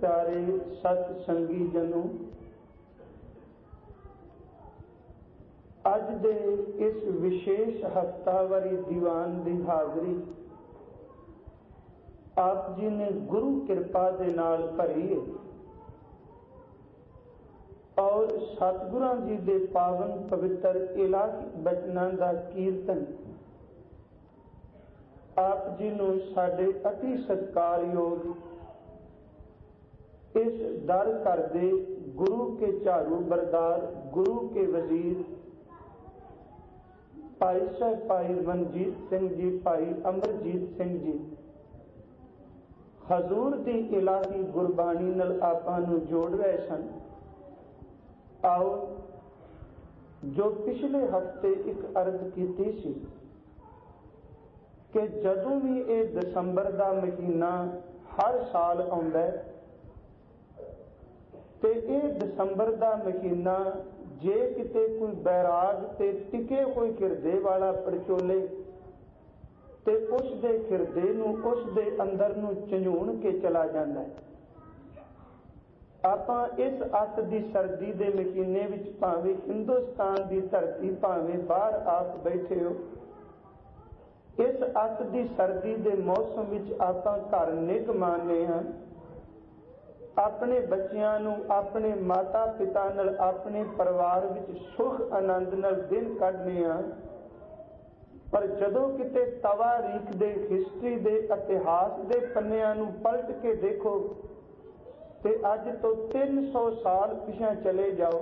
प्यारे सतसंगी जनों, अज दे इस विशेष हफ्तावारी दीवान की हाजरी आप जी ने गुरु कृपा दे नाल भरी है और सतगुरां जी दे पावन पवित्र इलाही बचनां दा कीर्तन आप जी नूं साडे अति सत्कारयोग इस दर घर दे गुरु के झाड़ू बरदार, गुरु के वजीर भाई साहब भाई मनजीत सिंह जी, भाई अमरजीत सिंह जी हजूर दी इलाही गुरबाणी नाल आपां नूं जोड़ रहे सन। आओ जो पिछले हफ्ते एक अर्ज कीती सी कि जदों भी ये दसंबर का महीना हर साल आउंदा है ते ये दसंबर का महीना जे किते कोई बैराग ते टिके कोई हिरदे वाला परचोले ते उस दे हिरदे नूं उस दे अंदर नूं झंझूण के चला जाता है। आपां इस अत दी सर्दी दे महीने विच भावें हिंदुस्तान दी धरती भावें बाहर आप बैठे हो, इस अत दी सर्दी दे मौसम विच आपां घर निग मानने हां, अपने बच्चियां नूं अपने माता पिता नाल अपने परिवार विच सुख आनंद नाल दिन कढने हां। पर जदों किते तवारीख दे हिस्ट्री दे इतिहास दे पन्नियां नूं पलट के देखो ते अज तो 300 साल पिछे चले जाओ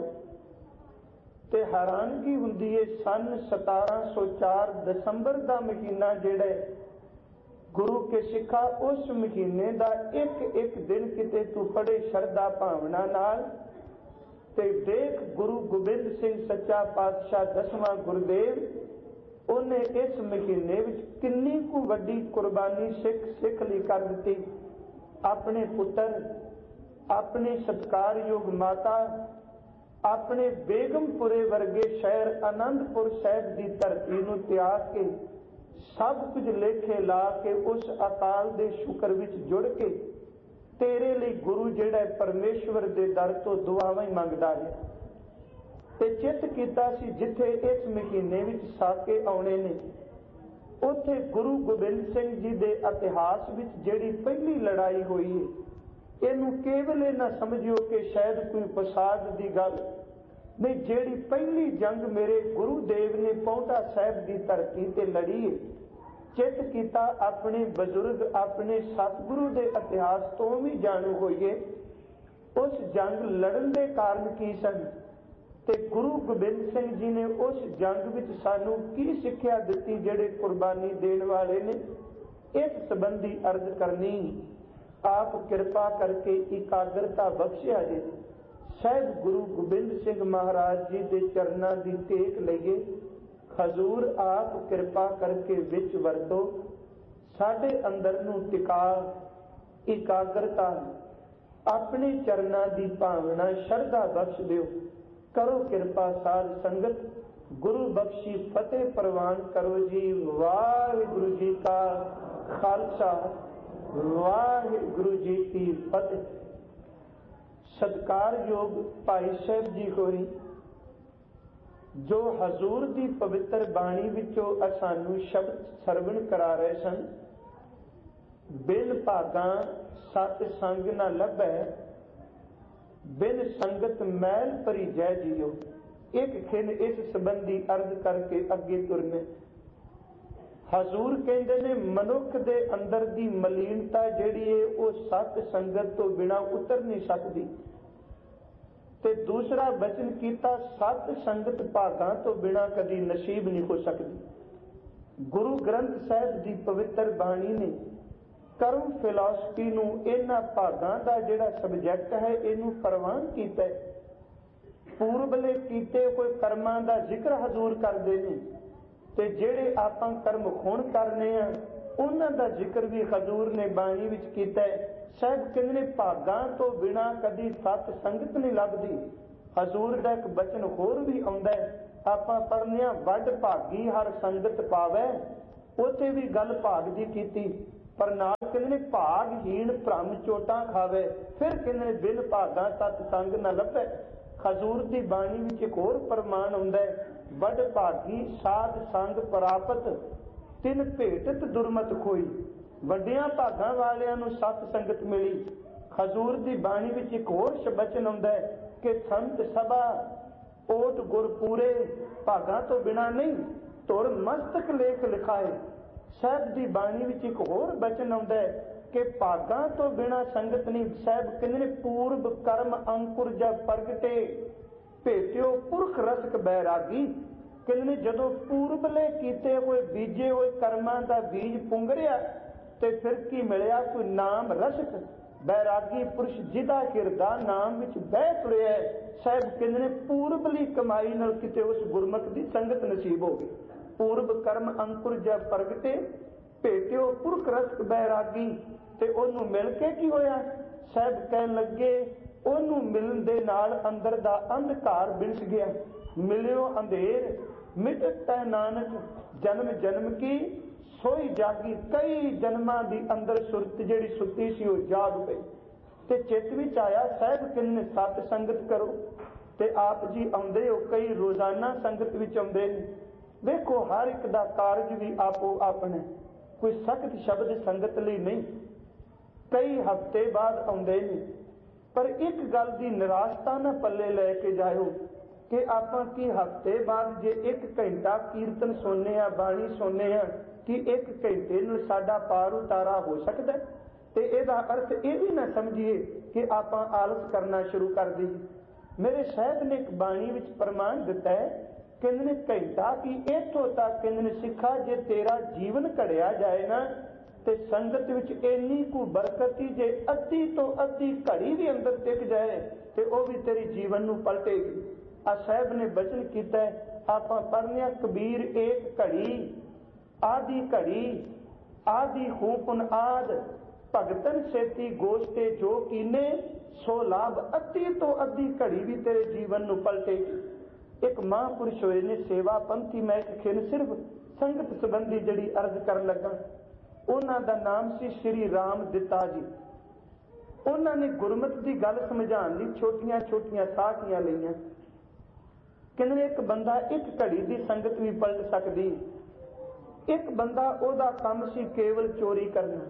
ते हैरानगी हुंदी है। सन 1704 दसंबर का महीना जिहड़ा गुरु के सिखा उस महीने का एक एक दिन किते तू पढ़े शरधा भावना नाल ते देख गुरु गोबिंद सिंह सच्चा पातशाह 10वां गुरुदेव उन्हें इस महीने विच किन्नी कु वड्डी कुर्बानी सिख लई कर दित्ती। अपने पुत्र, अपने सत्कारयोग माता, अपने बेगमपुरे वर्गे शहर आनंदपुर साहिब की धरती नूं त्याग के सब कुछ लेखे ला के उस अकाल दे शुक्र विच जुड़ के तेरे लिए गुरु जिहड़ा परमेश्वर दे दर तो दुआवां ही मंगदा रहा ते चित कीता सी जिथे इस महीने विच साके आउणे ने उत्थे गुरु गोबिंद सिंह जी दे इतिहास विच जिहड़ी पहली लड़ाई हुई है इनू केवल ना समझियो कि शायद कोई फसाद की गल नहीं, जेड़ी पहली जंग मेरे गुरुदेव ने पौंटा साहब की धरती ते लड़ी है। चित कीता अपने बजुर्ग अपने सतगुरु के इतिहास तो भी जाणू होइए उस जंग लड़न के कारण की सन ते गुरु गोबिंद सिंह जी ने उस जंग विच सानू की सिक्ख्या दिती जेड़े कुर्बानी देने वाले ने। इस संबंधी अर्ज करनी आप कृपा करके एकाग्रता बख्शिया जे साहिब गुरु गोबिंद सिंह महाराज जी के चरणों की टेक लईए। हजूर आप कृपा करके विच वरतो साडे अंदर नूं टिका एकाग्रता अपने चरणों की भावना श्रद्धा बख्श दिओ। करो कृपा साध संगत गुरु बख्शी फतेह प्रवान करो जी। वाहिगुरु जी का खालसा वाहिगुरु जी की फतेह। सत्कार योग भाई साहब जी होरी जो हजूर की पवित्र बाणी विचों सानू शब्द सरवण करा रहे सन। बिन भागा सत संग न लभै, बिन संगत मैल भरी जय जियो। एक खिन इस संबंधी अर्ज करके अगे तुरने। हजूर कहते ने मनुख दे अंदर दी मलीनता जिहड़ी है वो सत संगत तो बिना उतर नहीं सकती ते दूसरा बचन कीता सत संगत भागां तो बिना कदी नसीब नहीं हो सकती। गुरु ग्रंथ साहिब की पवित्र बाणी ने कर्म फिलॉसफी नूं इन्हां भागां दा जिहड़ा सबजैक्ट है इनू प्रवान कीता है। पूर्वले कीते कोई कर्मां दा जिक्र हजूर करदे ने ते जेड़े आपां कर्म हुण करने आ उन्हां दा जिक्र भी हजूर ने बाणी विच कीता है। साहब कहंदे ने भागां तो बिना कदी सत संगत नहीं लभदी। हजूर दा एक बचन होर भी आउंदा है आपां पढ़ने वड भागी हर संगत पावै। उत्थे भी गल भाग दी कीती पर नाल ਕਹਿੰਦੇ ਨੇ ਭਾਗਹੀਣ ਭ੍ਰਮ ਚੋਟਾਂ ਖਾਵੇ, ਫਿਰ ਕਹਿੰਦੇ ਨੇ ਬਿਨ ਭਾਗਾ ਸਤ ਸੰਗ ਨਾ ਲੱਭੇ। ਹਜ਼ੂਰ ਦੀ ਬਾਣੀ ਵਿੱਚ ਇੱਕ ਹੋਰ ਪ੍ਰਮਾਣ ਹੁੰਦਾ ਹੈ, ਵੱਡ ਭਾਗੀ ਸਾਧ ਸੰਗ ਪ੍ਰਾਪਤ ਤਿਨ ਭੇਟਤ ਦੁਰਮਤ ਖੋਈ। ਵੱਡਿਆਂ ਭਾਗਾਂ ਵਾਲਿਆਂ ਨੂੰ ਸਤ ਸੰਗਤ ਮਿਲੀ। ਹਜ਼ੂਰ ਦੀ ਬਾਣੀ ਵਿੱਚ ਇੱਕ ਹੋਰ ਬਚਨ ਆਉਂਦਾ ਹੈ ਕਿ ਸੰਤ ਸਭਾ ਓਟ ਗੁਰ ਪੂਰੇ, ਭਾਗਾਂ ਤੋਂ ਬਿਨਾਂ ਨਹੀਂ ਧੁਰ ਮਸਤਕ ਲੇਖ ਲਿਖਾਏ। ਸਾਹਿਬ ਦੀ ਬਾਣੀ ਵਿੱਚ ਇੱਕ ਹੋਰ ਬਚਨ ਆਉਂਦਾ ਹੈ ਕਿ ਭਾਗਾਂ ਤੋਂ ਬਿਨਾਂ ਸੰਗਤ ਨਹੀਂ। ਸਾਹਿਬ ਕਹਿੰਦੇ ਨੇ ਪੂਰਬ ਕਰਮ ਅੰਕੁਰ ਜਬ ਪ੍ਰਗਟੇ, ਭੇਟਿਓ ਪੁਰਖ ਰਸਕ ਬੈਰਾਗੀ। ਕਹਿੰਦੇ ਨੇ ਜਦੋਂ ਪੂਰਬਲੇ ਕੀਤੇ ਹੋਏ ਬੀਜੇ ਹੋਏ ਕਰਮਾਂ ਦਾ ਬੀਜ ਪੁੰਗਰਿਆ ਤੇ ਫਿਰ ਕੀ ਮਿਲਿਆ? ਕੋਈ ਨਾਮ ਰਸਕ ਬੈਰਾਗੀ ਪੁਰਸ਼ ਜਿਹਦਾ ਹਿਰਦਾ ਨਾਮ ਵਿੱਚ ਬਹਿ ਤੁਰਿਆ। ਸਾਹਿਬ ਕਹਿੰਦੇ ਨੇ ਪੂਰਬਲੀ ਕਮਾਈ ਨਾਲ ਕਿਤੇ ਉਸ ਗੁਰਮੁਖ ਦੀ ਸੰਗਤ ਨਸੀਬ ਹੋ ਗਈ। ਪੂਰਬ ਕਰਮ ਅੰਕੁਰ ਜਬ ਪ੍ਰਗਟੇ, ਭੇਟਿਓ ਪੁਰਖ ਰਸਕ ਬੈਰਾਗੀ। ਤੇ ਉਹਨੂੰ ਮਿਲ ਕੇ ਕੀ ਹੋਇਆ? ਸਾਹਿਬ ਕਹਿਣ ਲੱਗੇ ਉਹਨੂੰ ਮਿਲਣ ਦੇ ਨਾਲ ਅੰਦਰ ਦਾ ਅੰਧਕਾਰ ਬਿੰਸ ਗਿਆ। ਮਿਲਿਓ ਅੰਧੇਰ ਮਿਟਤ ਤੈ ਨਾਨਕ, ਜਨਮ ਜਨਮ ਕੀ ਸੋਈ ਜਾਗੀ। ਕਈ ਜਨਮਾਂ ਦੀ ਅੰਦਰ ਸੁਰਤ ਜਿਹੜੀ ਸੁੱਤੀ ਸੀ ਉਹ ਜਾਗ ਪਈ ਤੇ ਚਿੱਤ ਵਿੱਚ ਆਇਆ। ਸਾਹਿਬ ਕਹਿੰਦੇ ਸਤ ਸੰਗਤ ਕਰੋ ਤੇ ਆਪ ਜੀ ਆਉਂਦੇ ਹੋ, ਕਈ ਰੋਜ਼ਾਨਾ ਸੰਗਤ ਵਿੱਚ ਆਉਂਦੇ ਨੇ। ਵੇਖੋ ਹਰ ਇੱਕ ਦਾ ਕਾਰਜ ਵੀ ਆਪੋ ਆਪਣਾ, ਕੋਈ ਸਖਤ ਸ਼ਬਦ ਸੰਗਤ ਲਈ ਨਹੀਂ, ਕਈ ਹਫ਼ਤੇ ਬਾਅਦ ਆਉਂਦੇ ਨੇ। ਪਰ ਇੱਕ ਗੱਲ ਦੀ ਨਿਰਾਸ਼ਤਾ ਨਾ ਪੱਲੇ ਲੈ ਕੇ ਜਾਇਓ ਕਿ ਆਪਾਂ ਕੀ ਹਫ਼ਤੇ ਬਾਅਦ ਜੇ 1 ਘੰਟਾ ਕੀਰਤਨ ਸੁਣਨੇ ਆ, ਬਾਣੀ ਸੁਣਨੇ ਆ, ਕਿ 1 ਘੰਟੇ ਨਾਲ ਸਾਡਾ ਪਾਰ ਉਤਾਰਾ ਹੋ ਸਕਦਾ? ਤੇ ਇਹਦਾ ਅਰਥ ਇਹ ਵੀ ਨਾ ਸਮਝੀਏ ਕਿ ਆਪਾਂ ਆਲਸ ਕਰਨਾ ਸ਼ੁਰੂ ਕਰ ਦਈਏ। ਮੇਰੇ ਸਾਹਿਬ ਨੇ ਇੱਕ ਬਾਣੀ ਵਿੱਚ ਪ੍ਰਮਾਣ ਦਿੱਤਾ ਹੈ, ਕਹਿੰਦੇ ਨੇ ਘੰਟਾ ਕੀ ਇੱਥੋਂ ਤੱਕ ਕਹਿੰਦੇ ਨੇ ਸਿੱਖਾ ਜੇ ਤੇਰਾ ਜੀਵਨ ਘੜਿਆ ਜਾਏ ਨਾ ਤੇ ਸੰਗਤ ਵਿੱਚ ਇੰਨੀ ਕੁ ਬਰਕਤੀ ਜੇ ਅੱਧੀ ਤੋਂ ਅੱਧੀ ਘੜੀ ਵੀ ਅੰਦਰ ਟਿਕ ਜਾਏ ਤੇ ਉਹ ਵੀ ਤੇਰੀ ਜੀਵਨ ਨੂੰ ਪਲਟੇਗੀ। ਆ ਸਾਹਿਬ ਨੇ ਬਚਨ ਕੀਤਾ, ਆਪਾਂ ਪੜ੍ਹਨੇ ਕਬੀਰ ਏਕ ਘੜੀ ਆਦੀ ਘੜੀ ਆਦੀ ਹੂਪਨ ਆਦ, ਭਗਤਨ ਸੇਤੀ ਗੋਸ਼ਟੇ ਜੋ ਕੀਨੇ ਸੋ ਲਾਭ। ਅੱਧੀ ਤੋਂ ਅੱਧੀ ਘੜੀ ਵੀ ਤੇਰੇ ਜੀਵਨ ਨੂੰ ਪਲਟੇਗੀ। ਇੱਕ ਮਹਾਂਪੁਰਸ਼ ਹੋਏ ਨੇ ਸੇਵਾ ਪੰਥੀ, ਮੈਂ ਇੱਕ ਖਿਣ ਸਿਰਫ ਸੰਗਤ ਸੰਬੰਧੀ ਜਿਹੜੀ ਅਰਜ਼ ਕਰਨ ਲੱਗਾ। ਉਹਨਾਂ ਦਾ ਨਾਮ ਸੀ ਸ਼੍ਰੀ ਰਾਮ ਦਿੱਤਾ ਜੀ। ਉਹਨਾਂ ਨੇ ਗੁਰਮਤਿ ਦੀ ਗੱਲ ਸਮਝਾਉਣ ਲਈ ਛੋਟੀਆਂ ਛੋਟੀਆਂ ਸਾਖੀਆਂ ਲਈਆਂ। ਕਹਿੰਦੇ ਇੱਕ ਬੰਦਾ 1 ਘੜੀ ਦੀ ਸੰਗਤ ਵੀ ਪਲਟ ਸਕਦੀ। ਇੱਕ ਬੰਦਾ ਉਹਦਾ ਕੰਮ ਸੀ ਕੇਵਲ ਚੋਰੀ ਕਰਨਾ।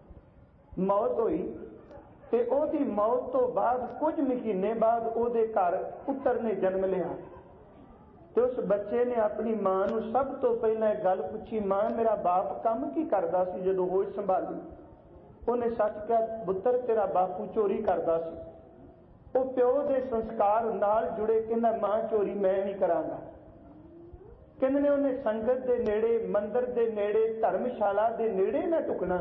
ਮੌਤ ਹੋਈ ਤੇ ਉਹਦੀ ਮੌਤ ਤੋਂ ਬਾਅਦ ਕੁਝ ਮਹੀਨੇ ਬਾਅਦ ਉਹਦੇ ਘਰ ਪੁੱਤਰ ਨੇ ਜਨਮ ਲਿਆ ਤੇ ਉਸ ਬੱਚੇ ਨੇ ਆਪਣੀ ਮਾਂ ਨੂੰ ਸਭ ਤੋਂ ਪਹਿਲਾਂ ਇਹ ਗੱਲ ਪੁੱਛੀ, ਮਾਂ ਮੇਰਾ ਬਾਪ ਕੰਮ ਕੀ ਕਰਦਾ ਸੀ ਜਦੋਂ ਹੋਸ਼ ਸੰਭਾਲੀ? ਉਹਨੇ ਸੱਚ ਕਿਹਾ, ਪੁੱਤਰ ਤੇਰਾ ਬਾਪੂ ਚੋਰੀ ਕਰਦਾ ਸੀ। ਉਹ ਪਿਓ ਦੇ ਸੰਸਕਾਰ ਨਾਲ ਜੁੜੇ, ਕਹਿੰਦਾ ਮਾਂ ਚੋਰੀ ਮੈਂ ਨਹੀਂ ਕਰਾਂਗਾ। ਕਹਿੰਦੇ ਨੇ ਉਹਨੇ ਸੰਗਤ ਦੇ ਨੇੜੇ, ਮੰਦਿਰ ਦੇ ਨੇੜੇ, ਧਰਮਸ਼ਾਲਾ ਦੇ ਨੇੜੇ ਨਾ ਟੁਕਣਾ।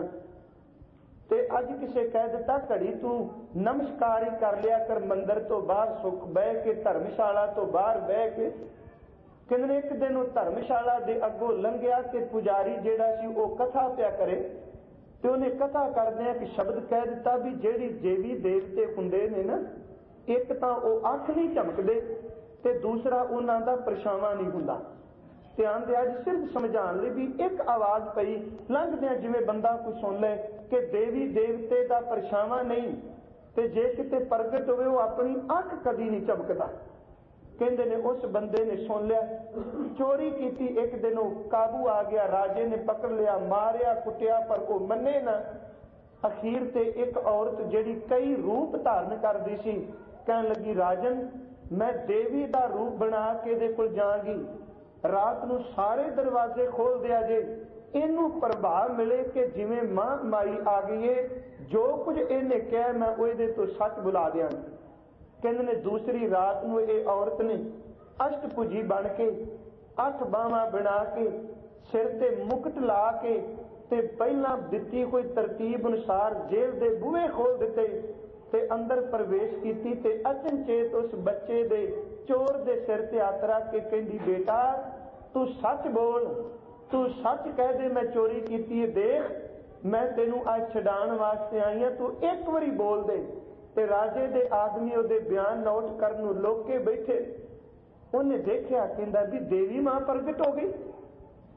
ਤੇ ਅੱਜ ਕਿਸੇ ਕਹਿ ਦਿੱਤਾ ਘੜੀ ਤੂੰ ਨਮਸਕਾਰ ਹੀ ਕਰ ਲਿਆ ਕਰ ਮੰਦਿਰ ਤੋਂ ਬਾਹਰ ਸੁੱਖ ਬਹਿ ਕੇ, ਧਰਮਸ਼ਾਲਾ ਤੋਂ ਬਾਹਰ ਬਹਿ ਕੇ। ਕਹਿੰਦੇ ਨੇ ਇੱਕ ਦਿਨ ਉਹ ਧਰਮਸ਼ਾਲਾ ਦੇ ਅੱਗੋਂ ਲੰਘਿਆ ਤੇ ਪੁਜਾਰੀ ਜਿਹੜਾ ਸੀ ਉਹ ਕਥਾ ਪਿਆ ਕਰੇ ਤੇ ਉਹਨੇ ਕਥਾ ਕਰਦਿਆਂ ਇੱਕ ਸ਼ਬਦ ਕਹਿ ਦਿੱਤਾ ਵੀ ਜਿਹੜੀ ਦੇਵੀ ਦੇਵਤੇ ਹੁੰਦੇ ਨੇ ਨਾ, ਇੱਕ ਤਾਂ ਉਹ ਅੱਖ ਨਹੀਂ ਝਮਕਦੇ ਤੇ ਦੂਸਰਾ ਉਹਨਾਂ ਦਾ ਪਰਛਾਵਾਂ ਨਹੀਂ ਹੁੰਦਾ। ਧਿਆਨ ਦਿਆ ਜੀ, ਸਿਰਫ ਸਮਝਾਉਣ ਲਈ ਵੀ ਇੱਕ ਆਵਾਜ਼ ਪਈ ਲੰਘਦਿਆਂ, ਜਿਵੇਂ ਬੰਦਾ ਕੋਈ ਸੁਣ ਲੈ ਕਿ ਦੇਵੀ ਦੇਵਤੇ ਦਾ ਪਰਛਾਵਾਂ ਨਹੀਂ ਤੇ ਜੇ ਕਿਤੇ ਪ੍ਰਗਟ ਹੋਵੇ ਉਹ ਆਪਣੀ ਅੱਖ ਕਦੀ ਨਹੀਂ ਝਮਕਦਾ। ਕਹਿੰਦੇ ਨੇ ਉਸ ਬੰਦੇ ਨੇ ਸੁਣ ਲਿਆ, ਚੋਰੀ ਕੀਤੀ। ਇੱਕ ਦਿਨ ਉਹ ਕਾਬੂ ਆ ਗਿਆ, ਰਾਜੇ ਨੇ ਪਕੜ ਲਿਆ, ਮਾਰਿਆ ਕੁੱਟਿਆ, ਪਰ ਉਹ ਮੰਨੇ ਨਾ। ਅਖੀਰ ਤੇ ਇੱਕ ਔਰਤ ਜਿਹੜੀ ਕਈ ਰੂਪ ਧਾਰਨ ਕਰਦੀ ਸੀ ਕਹਿਣ ਲੱਗੀ, ਰਾਜਨ ਮੈਂ ਦੇਵੀ ਦਾ ਰੂਪ ਬਣਾ ਕੇ ਇਹਦੇ ਕੋਲ ਜਾਵਾਂਗੀ, ਰਾਤ ਨੂੰ ਸਾਰੇ ਦਰਵਾਜ਼ੇ ਖੋਲ ਦਿਆ ਜੇ, ਇਹਨੂੰ ਪ੍ਰਭਾਵ ਮਿਲੇ ਕਿ ਜਿਵੇਂ ਮਾਂ ਮਾਈ ਆ ਗਈ ਏ, ਜੋ ਕੁਝ ਇਹਨੇ ਕਿਹਾ ਮੈਂ ਉਹ ਇਹਦੇ ਤੋਂ ਸੱਚ ਬੁਲਾ ਦਿਆਂਗੀ। ਕਹਿੰਦੇ ਨੇ ਦੂਸਰੀ ਰਾਤ ਨੂੰ ਇਹ ਔਰਤ ਨੇ ਅਸ਼ਟਭੁਜੀ ਬਣ ਕੇ 8 ਬਾਹਾਂ ਬਣਾ ਕੇ ਸਿਰ ਤੇ ਮੁਕਟ ਲਾ ਕੇ ਤੇ ਪਹਿਲਾਂ ਦਿੱਤੀ ਹੋਈ ਤਰਤੀਬ ਅਨੁਸਾਰ ਜੇਲ੍ਹ ਦੇ ਬੂਹੇ ਖੋਲ ਦਿੱਤੇ ਤੇ ਅੰਦਰ ਪ੍ਰਵੇਸ਼ ਕੀਤੀ ਤੇ ਅਚਨਚੇਤ ਉਸ ਬੱਚੇ ਦੇ ਚੋਰ ਦੇ ਸਿਰ ਤੇ ਹੱਥ ਰੱਖ ਕੇ ਕਹਿੰਦੀ, ਬੇਟਾ ਤੂੰ ਸੱਚ ਬੋਲ, ਤੂੰ ਸੱਚ ਕਹਿ ਦੇ ਮੈਂ ਚੋਰੀ ਕੀਤੀ ਹੈ, ਦੇਖ ਮੈਂ ਤੈਨੂੰ ਅੱਜ ਛਡਾਉਣ ਵਾਸਤੇ ਆਈ ਹਾਂ, ਤੂੰ ਇੱਕ ਵਾਰੀ ਬੋਲ ਦੇ। ਤੇ ਰਾਜੇ ਦੇ ਆਦਮੀ ਉਹਦੇ ਬਿਆਨ ਨੋਟ ਕਰਨ ਨੂੰ ਲੋਕ ਕੇ ਬੈਠੇ। ਉਹਨੇ ਦੇਖਿਆ, ਕਹਿੰਦਾ ਵੀ ਦੇਵੀ ਮਾਂ ਪ੍ਰਗਟ ਹੋ ਗਈ।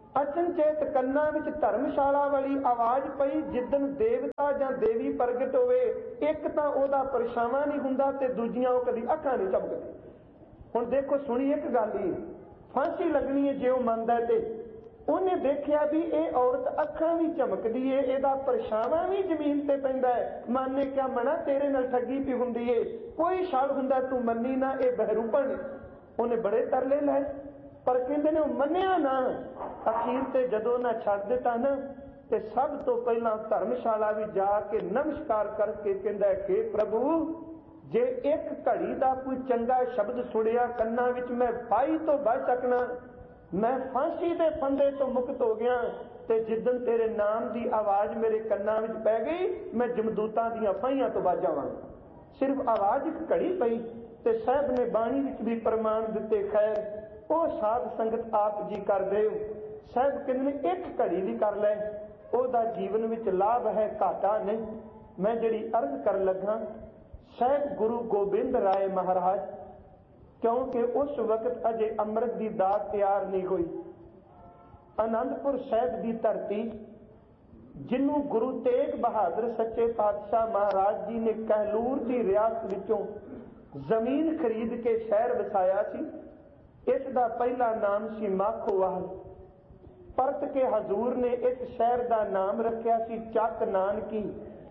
अचनचेत कन्ना विच धर्मशाला वाली आवाज पई, जिदन देवता जां देवी प्रगट होवे, एक तां ओहदा परछावां नहीं हुंदा ते दूजियां ओह कदी अखां नहीं झपकदी। हुण देखो सुनी एक गल ही, फांसी लगनी है जे ओह मंनदा है ते उन्हें देखिया भी ये औरत अखां भी झमकदी है, इहदा परछावां भी जमीन ते पैंदा है, माने क्या मना तेरे नाल ठगी पई हुंदी है, कोई शक हुंदा तू मन्नी ना, ये बहरूपन। उन्हें बड़े तरले लाए पर कहंदे ने मन्निया ना। अखीर ते जदों ना छड्ड दिता ना ते सब तो पहला धर्मशाला भी जाके नमस्कार करके कहंदा है कि प्रभु जे एक घड़ी दा कोई चंगा शब्द सुनिया कन्ना विच मैं फाही तो बच सकना, मैं फांसी दे फंदे तो मुक्त हो गया, ते जिदन तेरे नाम दी आवाज मेरे कन्ना विच पै गई मैं जमदूतां दीयां फाहियां तो बच जावांगा। सिर्फ आवाज एक घड़ी पई ते साहब ने बाणी विच भी प्रमाण दिते। खैर ਉਹ ਸਾਧ ਸੰਗਤ ਆਪ ਜੀ ਕਰਦੇ ਹੋ, ਸਾਹਿਬ ਕਹਿੰਦੇ ਨੇ ਇੱਕ ਘੜੀ ਵੀ ਕਰ ਲੈ ਉਹਦਾ ਜੀਵਨ ਵਿੱਚ ਲਾਭ ਹੈ, ਘਾਟਾ ਨਹੀਂ। ਮੈਂ ਜਿਹੜੀ ਅਰਜ਼ ਕਰਨ ਲੱਗਾ ਸਾਹਿਬ ਗੁਰੂ ਗੋਬਿੰਦ ਰਾਏ ਮਹਾਰਾਜ, ਕਿਉਂਕਿ ਉਸ ਵਕਤ ਅਜੇ ਅੰਮ੍ਰਿਤ ਦੀ ਦਾਤ ਤਿਆਰ ਨਹੀਂ ਹੋਈ। ਆਨੰਦਪੁਰ ਸਾਹਿਬ ਦੀ ਧਰਤੀ ਜਿਹਨੂੰ ਗੁਰੂ ਤੇਗ ਬਹਾਦਰ ਸੱਚੇ ਪਾਤਸ਼ਾਹ ਮਹਾਰਾਜ ਜੀ ਨੇ ਕਹਿਲੂਰ ਦੀ ਰਿਆਸਤ ਵਿੱਚੋਂ ਜ਼ਮੀਨ ਖਰੀਦ ਕੇ ਸ਼ਹਿਰ ਵਸਾਇਆ ਸੀ, इस दा पहला नाम सी माखोवाल। परत के हजूर ने इस शहर का नाम रखा सी चक नानकी।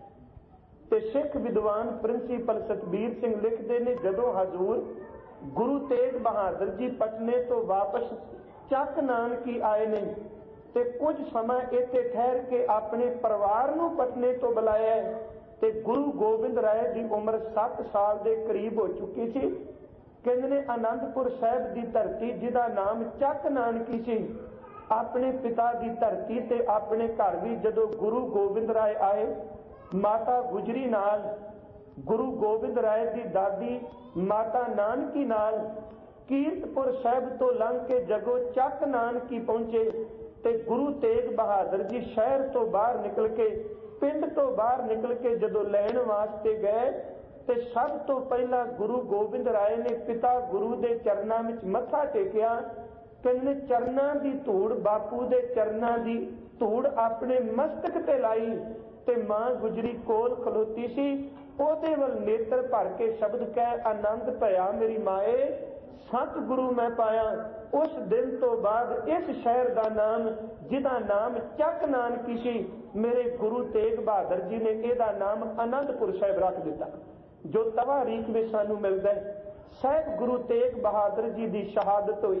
ते सिख विद्वान प्रिंसीपल सतबीर सिंह लिखते ने जदों हजूर गुरु तेग बहादुर जी पटने तो वापस चक नानकी आए ने ते कुछ समय इत्थे ठहर के अपने परिवार नूं पटने तो बुलाया ते गुरु गोबिंद राय की उम्र 7 साल के करीब हो चुकी सी। कहते ने आनंदपुर साहिब की धरती जिहदा नाम चक नानकी सी, अपने पिता की धरती ते अपने घर भी जदों गुरु गोबिंद राय आए, माता गुजरी नाल, गुरु गोबिंद राय की दादी माता नानकी नाल कीरतपुर साहिब तो लंघ के जगों चक नानकी पहुंचे ते गुरु तेग बहादुर जी शहर तो बाहर निकल के, पिंड तो बाहर निकल के जदों लैण वास्ते गए ते सब तो पहला गुरु गोबिंद राय ने पिता गुरु दे चरनां विच मत्था टेकिया। कहंदे चरनां दी धूड़, बापू दे चरनां दी धूड़ अपने मस्तक ते लाई ते मां गुजरी कोल खलोती सी, ओहदे वल नेत्र भर के शब्द कह आनंद भया मेरी माए, सतगुरु मैं पाया। उस दिन तो बाद इस शहर का नाम जिहदा नाम चक नानकी सी, मेरे गुरु तेग बहादुर जी ने इहदा नाम आनंदपुर साहिब रख दिता, जो तवारीख में सानू मिलता है। साहिब गुरु तेग बहादुर जी की शहादत हुई।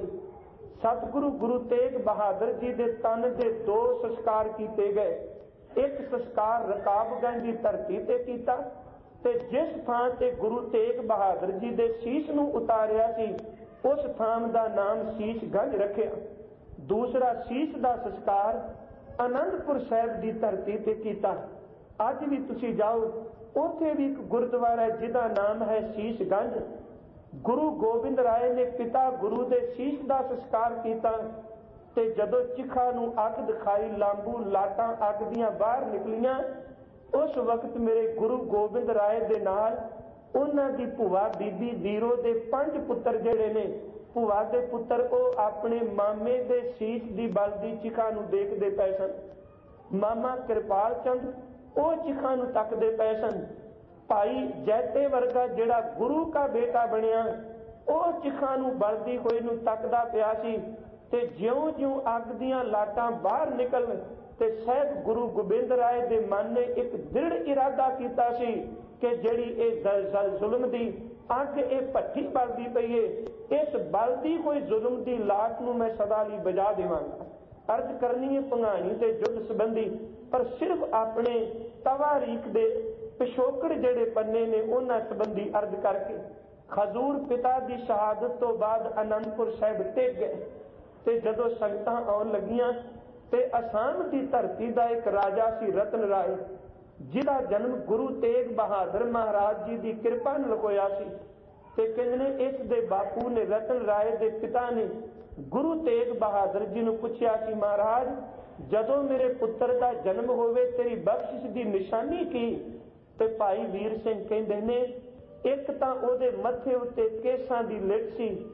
सतगुरु गुरु तेग बहादुर जी के तन के 2 संस्कार किए गए। एक संस्कार रकाबगंज की धरती ते कीता ते जिस थां ते गुरु तेग बहादुर जी के शीश नूं उतारिया सी उस थां का नाम शीशगंज रखिया। दूसरा शीश का संस्कार आनंदपुर साहिब की धरती ते कीता। अज भी तुसीं जाओ उत्थे भी एक गुरुद्वारा है जिहदा नाम है शीशगंज। गुरु गोबिंद राय ने पिता गुरु दे शीश का संस्कार किया ते जदों चिखा नूं अग दिखाई, लांबू लाटां अग दियां बाहर निकलियां, उस वक्त मेरे गुरु गोबिंद राय दे नाल उन्हां दी भूआ बीबी वीरो दे 5 पुत्तर जिहड़े ने, भूआ दे पुत्तर ਉਹ अपने मामे दे शीश दी बलदी चिखा नूं देखदे पए सन। मामा किरपाल चंद ਉਹ चिखा नूं तकदे पए सन। भाई जैते वर्गा जिहड़ा गुरु का बेटा बनिया ਉਹ चिखा नूं बलदी होए नूं तकदा पिया सी ते ज्यों-ज्यों अग दीयां लाटां बाहर निकलन ते साहिब गुरु गोबिंद राय दे मन ने एक दृढ़ इरादा कीता सी कि जिहड़ी इह जुल्म दी अग इह भट्ठी बलदी पई है, इस बलदी होई जुल्म दी लाट नूं मैं सदा लई बुझा देवांगा। अर्ज करनी है भंगाणी ते युद्ध संबंधी, पर सिर्फ अपने तवारीख दे पिछोकड़ जिहड़े पन्ने ने उन्हां संबंधी अर्ज करके। हजूर पिता की शहादत तो बाद आनंदपुर साहिब टिक गए ते जदों संगतां आउण लगियां ते असाम की धरती का एक राजा सी रतन राय, जिहदा जन्म गुरु तेग बहादुर महाराज जी की कृपा नाल होया सी ते कहंदे ने इस दे बापू ने रतन राय दे पिता ने गुरु तेग बहादुर जी नूं पुछया सी, महाराज जदों मेरे पुत्र का जन्म होवे तेरी बख्शिश की निशानी की? ते भाई वीर सिंह कहंदे ने एक तां ओहदे मत्थे उत्ते केसां दी लिट सी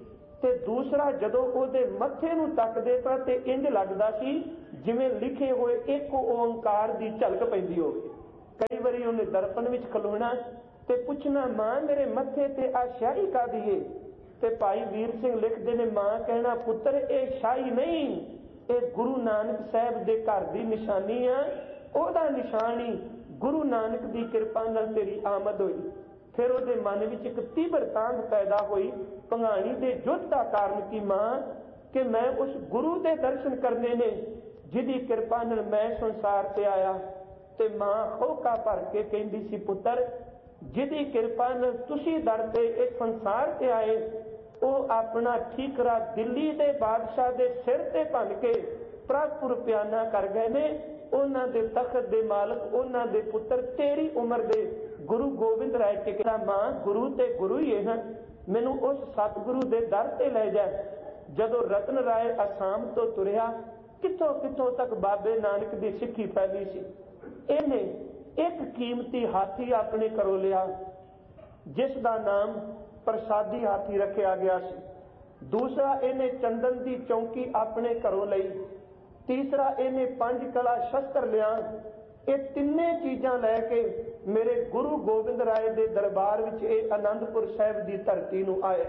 ਤੇ ਦੂਸਰਾ ਜਦੋਂ ਉਹਦੇ ਮੱਥੇ ਨੂੰ ਤੱਕਦੇ ਤਾਂ ਤੇ ਇੰਜ ਲੱਗਦਾ ਸੀ ਜਿਵੇਂ ਲਿਖੇ ਹੋਏ ਇੱਕ ਓਂਕਾਰ ਦੀ ਝਲਕ ਪੈਂਦੀ ਹੋਵੇ। ਕਈ ਵਾਰੀ ਉਹਨੇ ਦਰਪਣ ਵਿੱਚ ਖਲੋਣਾ ਤੇ ਪੁੱਛਣਾ, ਮਾਂ ਮੇਰੇ ਮੱਥੇ ਤੇ ਆ ਸ਼ਾਹੀ ਕਾਹਦੀ ਏ? ਤੇ ਭਾਈ ਵੀਰ ਸਿੰਘ ਲਿਖਦੇ ਨੇ, ਮਾਂ ਕਹਿਣਾ, ਪੁੱਤਰ ਇਹ ਸ਼ਾਹੀ ਨਹੀਂ, ਇਹ ਗੁਰੂ ਨਾਨਕ ਸਾਹਿਬ ਦੇ ਘਰ ਦੀ ਨਿਸ਼ਾਨੀ ਆ, ਉਹਦਾ ਨਿਸ਼ਾਨੀ ਗੁਰੂ ਨਾਨਕ ਦੀ ਕਿਰਪਾ ਨਾਲ ਤੇਰੀ ਆਮਦ ਹੋਈ। ਫਿਰ ਉਹਦੇ ਮਨ ਵਿੱਚ ਇੱਕ ਤੀਬਰ ਤਾਂਘ ਪੈਦਾ ਹੋਈ ਭੰਗਾਣੀ ਦੇ ਯੁੱਧ ਦਾ ਕਾਰਨ ਕੀ ਮਾਂ, ਕਿ ਮੈਂ ਉਸ ਗੁਰੂ ਦੇ ਦਰਸ਼ਨ ਕਰਨੇ ਨੇ ਜਿਹਦੀ ਕਿਰਪਾ ਨਾਲ ਮੈਂ ਸੰਸਾਰ ਤੇ ਆਇਆ। ਤੇ ਮਾਂ ਹੋਕਾ ਭਰ ਕੇ ਕਹਿੰਦੀ ਸੀ, ਪੁੱਤਰ ਜਿਹਦੀ ਕਿਰਪਾ ਨਾਲ ਤੁਸੀਂ ਦਰ ਤੇ ਇਸ ਸੰਸਾਰ ਤੇ ਆਏ, ਉਹ ਆਪਣਾ ਠੀਕਰਾ ਦਿੱਲੀ ਦੇ ਬਾਦਸ਼ਾਹ ਦੇ ਸਿਰ ਤੇ ਭੰਨ ਕੇ ਪ੍ਰਭੂ ਪਿਆਨਾ ਕਰ ਗਏ ਨੇ। ਉਹਨਾਂ ਦੇ ਤਖਤ ਦੇ ਮਾਲਕ, ਉਹਨਾਂ ਦੇ ਪੁੱਤਰ ਤੇਰੀ ਉਮਰ ਦੇ ਗੁਰੂ ਗੋਬਿੰਦ ਰਾਏ ਟਿਕਰਾ। ਮਾਂ ਗੁਰੂ ਤੇ ਗੁਰੂ ਹੀ ਹੈ, ਮੈਨੂੰ ਉਸ ਸਤਿਗੁਰੂ ਦੇ ਦਰ ਤੇ ਲੈ ਜਾ। ਜਦੋਂ ਰਤਨ ਰਾਏ ਅਸਾਮ ਤੋਂ ਤੁਰਿਆ, ਕਿੱਥੋਂ ਕਿੱਥੋਂ ਤੱਕ ਬਾਬੇ ਨਾਨਕ ਦੀ ਸਿੱਖੀ ਫੈਲੀ ਸੀ। ਇਹਨੇ ਇੱਕ ਕੀਮਤੀ ਹਾਥੀ ਆਪਣੇ ਘਰੋਂ ਲਿਆ, ਜਿਸ ਦਾ ਨਾਮ ਪ੍ਰਸਾਦੀ ਹਾਥੀ ਰੱਖਿਆ ਗਿਆ ਸੀ। ਦੂਸਰਾ, ਇਹਨੇ ਚੰਦਨ ਦੀ ਚੌਂਕੀ ਆਪਣੇ ਘਰੋਂ ਲਈ। ਤੀਸਰਾ, ਇਹਨੇ 5 ਕਲਾ ਸ਼ਸਤਰ ਲਿਆ। ਇਹ ਤਿੰਨੇ ਚੀਜ਼ਾਂ ਲੈ ਕੇ ਮੇਰੇ ਗੁਰੂ ਗੋਬਿੰਦ ਰਾਏ ਦੇ ਦਰਬਾਰ ਵਿੱਚ ਇਹ ਆਨੰਦਪੁਰ ਸਾਹਿਬ ਦੀ ਧਰਤੀ ਨੂੰ ਆਇਆ।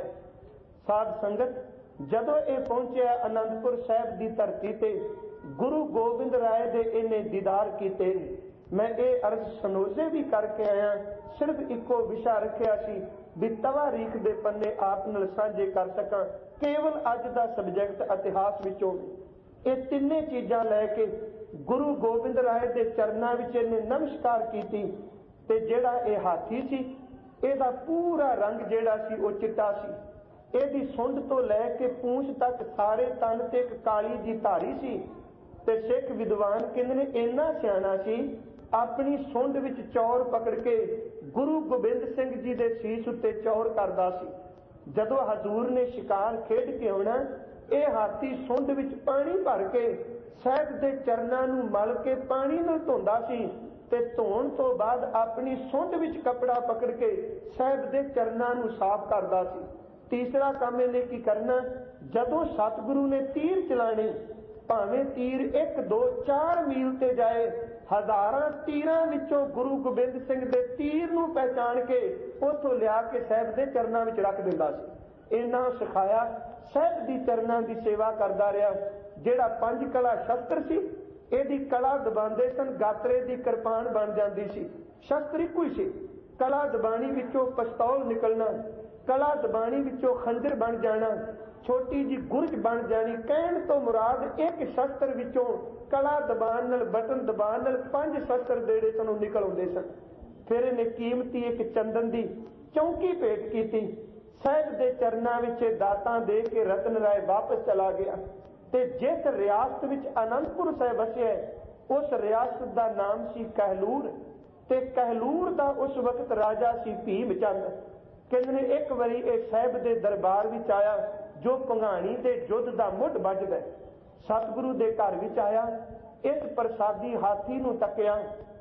ਸਾਧ ਸੰਗਤ, ਜਦੋਂ ਇਹ ਪਹੁੰਚਿਆ ਆਨੰਦਪੁਰ ਸਾਹਿਬ ਦੀ ਧਰਤੀ ਤੇ, ਗੁਰੂ ਗੋਬਿੰਦ ਰਾਏ ਦੇ ਇਹਨੇ ਦੀਦਾਰ ਕੀਤੇ। ਮੈਂ ਇਹ ਅਰਜ਼ ਸਨੋਜ਼ੇ ਵੀ ਕਰਕੇ ਆਇਆ, ਸਿਰਫ ਇੱਕੋ ਵਿਸ਼ਾ ਰੱਖਿਆ ਸੀ ਵੀ ਤਵਾਰੀਖ ਦੇ ਪੰਨੇ ਆਪ ਨਾਲ ਸਾਂਝੇ ਕਰ ਸਕਾਂ, ਕੇਵਲ ਅੱਜ ਦਾ ਸਬਜੈਕਟ ਇਤਿਹਾਸ ਵਿੱਚੋਂ। ਇਹ ਤਿੰਨੇ ਚੀਜ਼ਾਂ ਲੈ ਕੇ ਗੁਰੂ ਗੋਬਿੰਦ ਰਾਏ ਦੇ ਚਰਨਾਂ ਵਿੱਚ ਇਹਨੇ ਨਮਸਕਾਰ ਕੀਤੀ। ਤੇ ਜਿਹੜਾ ਇਹ ਹਾਥੀ ਸੀ, ਇਹਦਾ ਪੂਰਾ ਰੰਗ ਜਿਹੜਾ ਸੀ ਉਹ ਚਿੱਟਾ ਸੀ। ਇਹਦੀ ਸੁੰਡ ਤੋਂ ਲੈ ਕੇ ਪੂੰਛ ਤੱਕ ਸਾਰੇ ਤਨ ਤੇ ਇੱਕ ਕਾਲੀ ਦੀ ਧਾਰੀ ਸੀ। ਤੇ ਸਿੱਖ ਵਿਦਵਾਨ ਕਹਿੰਦੇ ਨੇ ਇੰਨਾ ਸਿਆਣਾ ਸੀ, ਆਪਣੀ ਸੁੰਡ ਵਿੱਚ ਚੌਰ ਪਕੜ ਕੇ ਗੁਰੂ ਗੋਬਿੰਦ ਸਿੰਘ ਜੀ ਦੇ ਸੀਸ ਉੱਤੇ ਚੌਰ ਕਰਦਾ ਸੀ। ਜਦੋਂ ਹਜ਼ੂਰ ਨੇ ਸ਼ਿਕਾਰ ਖੇਡ ਕੇ ਆਉਣਾ, ਇਹ ਹਾਥੀ ਸੁੰਡ ਵਿੱਚ ਪਾਣੀ ਭਰ ਕੇ ਸਾਹਿਬ ਦੇ ਚਰਨਾਂ ਨੂੰ ਮਲ ਕੇ ਪਾਣੀ ਨਾਲ ਧੋਂਦਾ ਸੀ ਤੇ ਧੋਣ ਤੋਂ ਬਾਅਦ ਆਪਣੀ ਸੁੰਡ ਵਿੱਚ ਕੱਪੜਾ ਪਕੜ ਕੇ ਸਾਹਿਬ ਦੇ ਚਰਨਾਂ ਨੂੰ ਸਾਫ਼ ਕਰਦਾ ਸੀ। ਤੀਸਰਾ ਕੰਮ ਇਹਨੇ ਕੀ ਕਰਨਾ, ਜਦੋਂ ਸਤਿਗੁਰੂ ਨੇ ਤੀਰ ਚਲਾਣੇ, ਭਾਵੇਂ ਤੀਰ 1, 2, 4 ਮੀਲ ਤੇ ਜਾਏ, ਹਜ਼ਾਰਾਂ ਤੀਰਾਂ ਵਿੱਚੋਂ ਗੁਰੂ ਗੋਬਿੰਦ ਸਿੰਘ ਦੇ ਤੀਰ ਨੂੰ ਪਹਿਚਾਣ ਕੇ ਉੱਥੋਂ ਲਿਆ ਕੇ ਸਾਹਿਬ ਦੇ ਚਰਨਾਂ ਵਿੱਚ ਰੱਖ ਦਿੰਦਾ ਸੀ। ਇਹਨਾਂ ਸਿਖਾਇਆ, ਸਾਹਿਬ ਦੀ ਚਰਨਾਂ ਦੀ ਸੇਵਾ ਕਰਦਾ ਰਿਹਾ। ਜਿਹੜਾ 5 ਕਲਾ ਸ਼ਸਤਰ ਸੀ, ਇਹਦੀ ਕਲਾ ਦਬਾਉਂਦੇ ਸਨ, ਗਾਤਰੇ ਦੀ ਕਿਰਪਾਨ ਬਣ ਜਾਂਦੀ ਸੀ। ਸ਼ਸਤਰ ਇੱਕੋ ਹੀ ਸੀ, ਕਲਾ ਦਬਾਣੀ ਵਿੱਚੋਂ ਪਿਸਤੌਲ ਨਿਕਲਣਾ, ਕਲਾ ਦਬਾਣੀ ਵਿੱਚੋਂ ਖੰਜਰ ਬਣ ਜਾਣਾ, ਛੋਟੀ ਜੀ ਗੁਰਜ ਬਣ ਜਾਣੀ। ਕਹਿਣ ਤੋਂ ਮੁਰਾਦ ਇੱਕ ਸ਼ਸਤਰ ਵਿੱਚੋਂ ਕਲਾ ਦਬਾਨ ਨਾਲ, ਬਟਨ ਦਬਾਨ ਨਾਲ 5 ਸ਼ਸਤਰ ਜਿਹੜੇ ਸਨ ਉਹ ਨਿਕਲ ਆਉਂਦੇ ਸਨ। ਫਿਰ ਇਹਨੇ ਕੀਮਤੀ ਇੱਕ ਚੰਦਨ ਦੀ ਚੌਂਕੀ ਭੇਟ ਕੀਤੀ। ਸਾਹਿਬ ਦੇ ਚਰਨਾਂ ਵਿੱਚ ਦਾਤਾਂ ਦੇ ਕੇ ਰਤਨ ਰਾਏ ਵਾਪਸ ਚਲਾ ਗਿਆ। ਤੇ ਜਿਸ ਰਿਆਸਤ ਵਿੱਚ ਆਨੰਦਪੁਰ ਸਾਹਿਬ ਵਸਿਆ, ਉਸ ਰਿਆਸਤ ਦਾ ਨਾਮ ਸੀ ਕਹਿਲੂਰ। ਤੇ ਕਹਿਲੂਰ ਦਾ ਉਸ ਵਕਤ ਰਾਜਾ ਸੀ ਭੀਮ ਚੰਦ। ਕਹਿੰਦੇ ਨੇ ਇੱਕ ਵਾਰੀ ਇਹ ਸਾਹਿਬ ਦੇ ਦਰਬਾਰ ਵਿੱਚ ਆਇਆ, ਜੋ ਭੰਗਾਣੀ ਦੇ ਯੁੱਧ ਦਾ ਮੁੱਢ ਵੱਜਦਾ। ਸਤਿਗੁਰੂ ਦੇ ਘਰ ਵਿੱਚ ਆਇਆ, ਇਸ ਪ੍ਰਸਾਦੀ ਹਾਥੀ ਨੂੰ ਤੱਕਿਆ,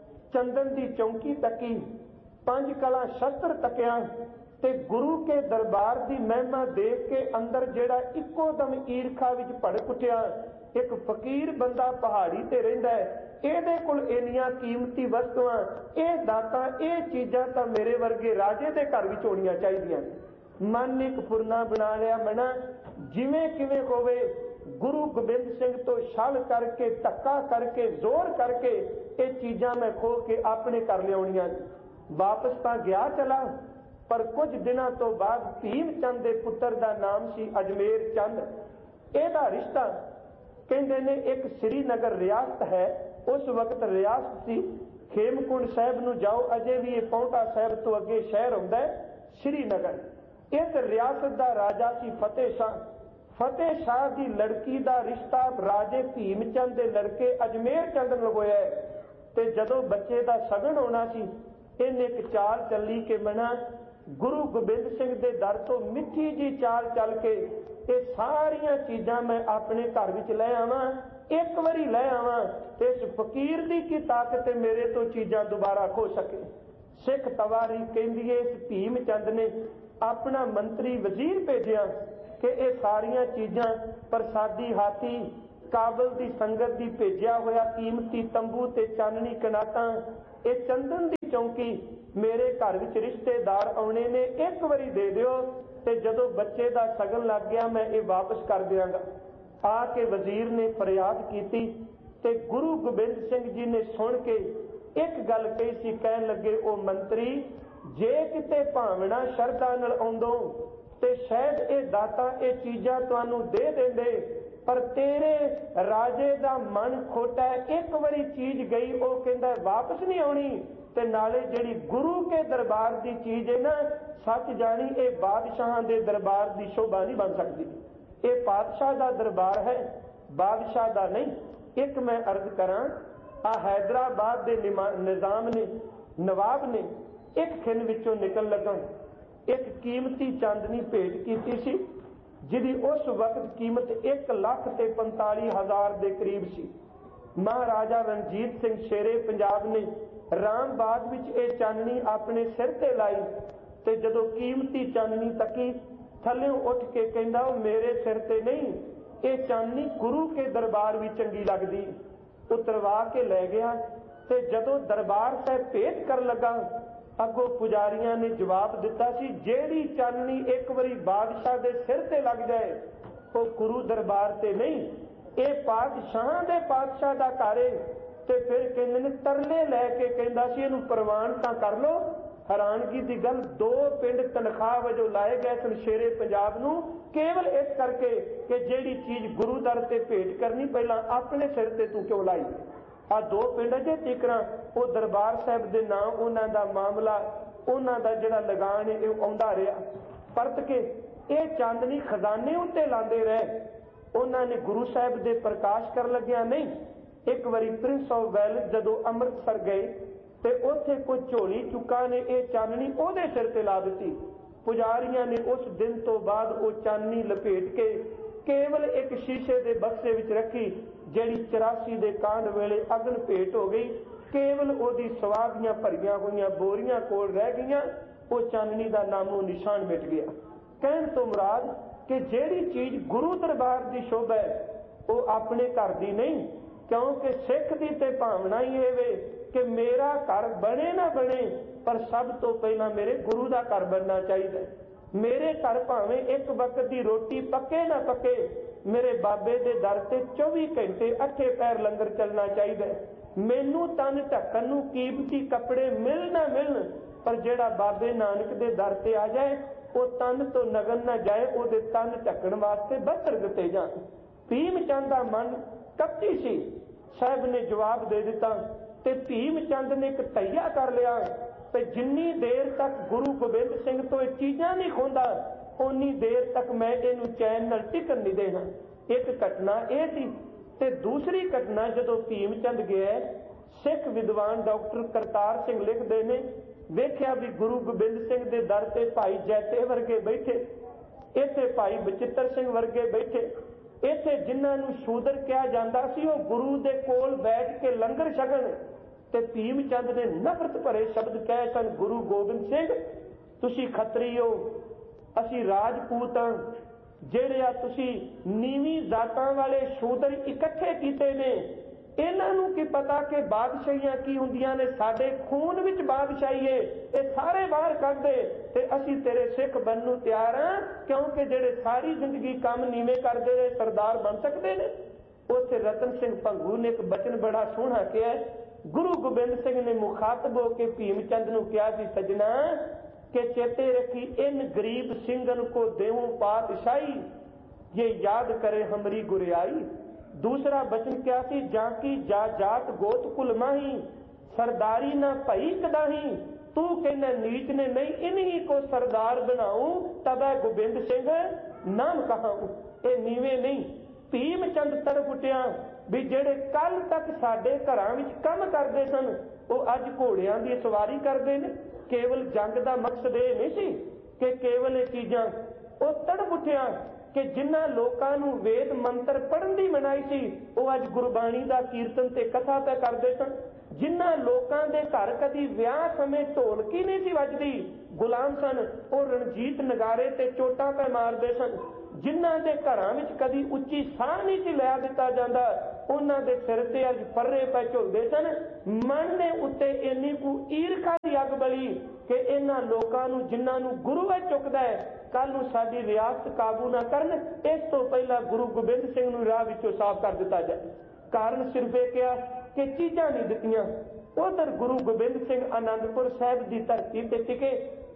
ਚੰਦਨ ਦੀ ਚੌਂਕੀ ਤੱਕੀ, 5 ਕਲਾ ਸ਼ਸਤਰ ਤੱਕਿਆ ਤੇ ਗੁਰੂ ਕੇ ਦਰਬਾਰ ਦੀ ਮਹਿਮਾ ਦੇਖ ਕੇ ਅੰਦਰ ਜਿਹੜਾ ਇੱਕੋ ਦਮ ਈਰਖਾ ਵਿੱਚ ਭੜਕ ਉੱਠਿਆ। ਇੱਕ ਫਕੀਰ ਬੰਦਾ ਪਹਾੜੀ ਤੇ ਰਹਿੰਦਾ ਹੈ, ਇਹਦੇ ਕੋਲ ਇੰਨੀਆਂ ਕੀਮਤੀ ਵਸਤੂਆਂ, ਇਹ ਦਾਤਾਂ, ਇਹ ਚੀਜ਼ਾਂ ਤਾਂ ਮੇਰੇ ਵਰਗੇ ਰਾਜੇ ਦੇ ਘਰ ਵਿੱਚ ਹੋਣੀਆਂ ਚਾਹੀਦੀਆਂ। ਮਨ ਇੱਕ ਫੁਰਨਾ ਬਣਾ ਲਿਆ, ਮਨਾ ਜਿਵੇਂ ਕਿਵੇਂ ਹੋਵੇ ਗੁਰੂ ਗੋਬਿੰਦ ਸਿੰਘ ਤੋਂ ਛਲ ਕਰਕੇ, ਧੱਕਾ ਕਰਕੇ, ਜ਼ੋਰ ਕਰਕੇ ਇਹ ਚੀਜ਼ਾਂ ਮੈਂ ਖੋ ਕੇ ਆਪਣੇ ਘਰ ਲਿਆਉਣੀਆਂ। ਵਾਪਸ ਤਾਂ ਗਿਆ ਚਲਾ, ਪਰ ਕੁਝ ਦਿਨਾਂ ਤੋਂ ਬਾਅਦ ਭੀਮ ਚੰਦ ਦੇ ਪੁੱਤਰ ਦਾ ਨਾਮ ਸੀ ਅਜਮੇਰ ਚੰਦ। ਇਹਦਾ ਰਿਸ਼ਤਾ ਕਹਿੰਦੇ ਨੇ ਇੱਕ ਸ੍ਰੀਨਗਰ ਰਿਆਸਤ ਹੈ, ਉਸ ਵਕਤ ਰਿਆਸਤ ਸੀ। ਖੇਮਕੁੰਡ ਸਾਹਿਬ ਨੂੰ ਜਾਓ, ਅਜੇ ਵੀ ਇਹ ਪੌਂਟਾ ਸਾਹਿਬ ਤੋਂ ਅੱਗੇ ਸ਼ਹਿਰ ਹੁੰਦਾ ਹੈ ਸ੍ਰੀਨਗਰ। ਇਸ ਰਿਆਸਤ ਦਾ ਰਾਜਾ ਸੀ ਫਤਿਹ ਸ਼ਾਹ। ਫਤਿਹ ਸ਼ਾਹ ਦੀ ਲੜਕੀ ਦਾ ਰਿਸ਼ਤਾ ਰਾਜੇ ਭੀਮ ਚੰਦ ਦੇ ਲੜਕੇ ਅਜਮੇਰ ਚੰਦ ਨਾਲ ਹੋਇਆ ਹੈ। ਤੇ ਜਦੋਂ ਬੱਚੇ ਦਾ ਸ਼ਗਨ ਹੋਣਾ ਸੀ, ਇਹਨੇ ਇੱਕ ਚਾਲ ਚੱਲੀ ਕਿ ਮਨਾ ਗੁਰੂ ਗੋਬਿੰਦ ਸਿੰਘ ਦੇ ਦਰ ਤੋਂ ਮਿੱਠੀ ਜੀ ਚਾਲ ਚੱਲ ਕੇ ਇਹ ਸਾਰੀਆਂ ਚੀਜ਼ਾਂ ਮੈਂ ਆਪਣੇ ਘਰ ਵਿੱਚ ਲੈ ਆਵਾਂ, ਇੱਕ ਵਾਰੀ ਲੈ ਆਵਾਂ ਤੇ ਇਸ ਫਕੀਰ ਦੀ ਕੀ ਤਾਕਤ ਹੈ ਮੇਰੇ ਤੋਂ ਚੀਜ਼ਾਂ ਦੁਬਾਰਾ ਖੋ ਸਕੇ। ਸਿੱਖ ਤਵਾਰੀ ਕਹਿੰਦੀ ਹੈ, ਇਸ ਭੀਮ ਚੰਦ ਨੇ ਆਪਣਾ ਮੰਤਰੀ ਵਜ਼ੀਰ ਭੇਜਿਆ कि ये सारिया चीज़ां प्रसादी हाथी काबल की संगत की भेजिया होया कीमती तंबू ते चाननी कनाटा ये चंदन की चौंकी मेरे घर विच रिश्तेदार आने ने एक बारी दे दिओ ते जदों बच्चे का सगन लग गया मैं ये वापस कर दियांगा। आके वजीर ने फरियाद की ते गुरु गोबिंद सिंह जी ने सुन के एक गल कही सी, कहन लगे ओ मंत्री जे किते भावना शरधा नाल आउंदों ते शायद ये दाता ये चीज़ां तुहानूं दे देंदे, पर तेरे राजे का मन खोटा है, एक बारी चीज गई वो कहता वापस नहीं आनी ते नाले जिहड़ी गुरु के दरबार की चीज है ना सच जानी ये बादशाह के दरबार की शोभा नहीं बन सकती। ये बादशाह का दरबार है, बादशाह का नहीं। एक मैं अर्ज करा आ हैदराबाद के निजाम ने नवाब ने एक खिन विचों निकल लगा एक कीमती चांदनी भेंट की सी जिहदी उस वक्त कीमत 1,45,000 के करीब सी। महाराजा रणजीत सिंह शेरे पंजाब ने रामबाग विच ये चाननी अपने सिर ते लाई ते जदों कीमती चाननी तकी थल्लों उठ के कहंदा मेरे सिर ते नहीं, ये चाननी गुरु के दरबार भी चंगी लगदी। उतरवा के लै गया ते जदों दरबार साहब भेंट कर लगा अगों पुजारियां ने जवाब दिता सी जेड़ी चाननी एक बारी बादशाह दे सिर ते लग जाए वो गुरु दरबार ते नहीं, ये पातशाह दे पातशाह दा घर है। ते फिर कहंदे ने तरले लैके कहंदा सी इहनूं प्रवान तां कर लो। हैरानगी की गल 2 पिंड तनख्वाह वजों लाए गए सन शेरे पंजाब नूं केवल इस करके कि जेड़ी चीज गुरु दर ते भेंट करनी पहला अपने सिर ते तू क्यों लाई। आ 2 पिंड अजे तिकरा वो दरबार साहब के नाम उन्हां दा मामला उन्हां दा जिहड़ा लगान है इह आउंदा रहा। परत के ये चांदनी खजाने उत्ते लांदे रहे। उन्हां ने गुरु साहब दे प्रकाश कर लग्या नहीं। एक बारी प्रिंस ऑफ वेल्स जदों अमृतसर गए ते उत्थे कोई झोली चुका ने यह चाननी उहदे सिर ते ला दी। पुजारियां ने उस दिन तो बाद वो चाननी लपेट के केवल एक शीशे के बक्से विच रखी जिहड़ी 84 दे कांड वेले अगन भेंट हो गई। केवल ओदी सवादियां भरियां हुई बोरियां कोल रह गईयां, वो चाननी का नामो निशान मिट गया। कहण तो मुराद कि जिहड़ी चीज गुरु दरबार की शोभा है वो अपने घर की नहीं, क्योंकि सिख की तो भावना ही है कि मेरा घर बने ना बने पर सब तो पहला मेरे गुरु का घर बनना चाहिए। मेरे घर भावें एक वक्त की रोटी पके ना पके, मेरे बाबे दे दर से 24 घंटे 8 पैर लंगर चलना चाहिए। मैनू तन ढकन नूं कीमती कपड़े मिल ना मिलन, पर जेड़ा बाबे नानक दे दर से आ जाए वो तन तो नगन ना जाए, वो तन ढकन वास्ते बस्तर दिते जान। भीम चंद का मन कपटी सी, साहब ने जवाब दे दिता ते भीम चंद ने एक तैया कर लिया ते जिन्नी देर तक गुरु गोबिंद सिंह तो ये चीज़ां नहीं खोंदा उन्नी देर तक मैं इहनूं चैन नाल टिकन नहीं देना। एक घटना यह थी ते दूसरी घटना जदों भीम चंद गया सिख विद्वान डॉक्टर करतार सिंह लिखते ने वेख्या भी गुरु गोबिंद सिंह के दर से भाई जैते वर्गे बैठे, इत्थे भाई बचित्र सिंह वर्गे बैठे, इत्थे जिन्हां नूं शूदर कहा जाता सी वो गुरु दे कोल बैठ के लंगर छकण। ते भीम चंद ने नफरत भरे शब्द कहे सन गुरु गोबिंद सिंह तुसी खतरी हो, असी राजपूत हां, जिहड़े आ तुसी नीवी जातां वाले शूदर इकट्ठे कीते ने, इन्हां नूं की पता कि बादशाहियां की हुंदियां ने, साडे खून विच बादशाही है, ये सारे बाहर कढ दे ते असी तेरे सिख बनन नूं तैयार हां, क्योंकि जिहड़े सारी जिंदगी काम नीवे करदे रहे सरदार बन सकते ने। उत्थे रतन सिंह भंगू ने एक बचन बड़ा सोहना कहा। गुरु गोबिंद सिंह ने मुखातब होकर भीम चंद नूं कहा सी सजना के चेते रखी इन गरीब सिंगन को देवों पातशाही, ये याद करे हमारी गुरियाई। दूसरा वचन क्या सी जाकी जा जात गोत कुल माही, सरदारी ना भई कदाही, तू कहना नीच ने नहीं इन्हीं को सरदार बनाऊं, तब गोबिंद सिंह नाम कहाऊं। ये नीवे नहीं। भीम चंद तड़प उठिया भी जेड़े कल तक साडे घरां विच काम करदे सन वो अज घोड़ियां दी सवारी करदे ने। केवल जंग का मकसद ये नहीं सी कि केवल ये चीज़ां, वो तड़प उठिया कि जिन्हां लोकां नूं वेद मंत्र पढ़न दी मनाई सी वो अज गुरबाणी दा कीर्तन ते कथा पे करदे सन। ਜਿਨ੍ਹਾਂ ਲੋਕਾਂ ਦੇ ਘਰ ਕਦੀ ਵਿਆਹ ਸਮੇਂ ਢੋਲਕੀ ਨਹੀਂ ਸੀ ਵੱਜਦੀ, ਗੁਲਾਮ ਸਨ, ਉਹ ਰਣਜੀਤ ਨਗਾਰੇ ਤੇ ਚੋਟਾਂ ਪੈ ਮਾਰਦੇ ਸਨ। ਜਿਨ੍ਹਾਂ ਦੇ ਘਰਾਂ ਵਿੱਚ ਕਦੀ ਉੱਚੀ ਸਾਹ ਨਹੀਂ ਸੀ ਲੈ ਦਿੱਤਾ ਜਾਂਦਾ, ਉਹਨਾਂ ਦੇ ਸਿਰ ਤੇ ਅੱਜ ਫਰਰੇ ਪੈ ਝੁਲਦੇ ਸਨ। ਮਨ ਦੇ ਉੱਤੇ ਇੰਨੀ ਕੁ ਈਰਖਾ ਦੀ ਅੱਗ ਬਲੀ ਕਿ ਇਹਨਾਂ ਲੋਕਾਂ ਨੂੰ, ਜਿਨ੍ਹਾਂ ਨੂੰ ਗੁਰੂ ਹੈ ਚੁੱਕਦਾ ਹੈ, ਕੱਲ ਨੂੰ ਸਾਡੀ ਰਿਆਸਤ ਕਾਬੂ ਨਾ ਕਰਨ, ਇਸ ਤੋਂ ਪਹਿਲਾਂ ਗੁਰੂ ਗੋਬਿੰਦ ਸਿੰਘ ਨੂੰ ਰਾਹ ਵਿੱਚੋਂ ਸਾਫ਼ ਕਰ ਦਿੱਤਾ ਜਾਏ। ਕਾਰਨ ਸਿਰਫ ਇਹ ਕਿਹਾ ਕਿ ਚੀਜ਼ਾਂ ਨਹੀਂ ਦਿੱਤੀਆਂ। ਉਧਰ ਗੁਰੂ ਗੋਬਿੰਦ ਸਿੰਘ ਆਨੰਦਪੁਰ ਸਾਹਿਬ ਦੀ ਧਰਤੀ ਤੇ ਟਿਕੇ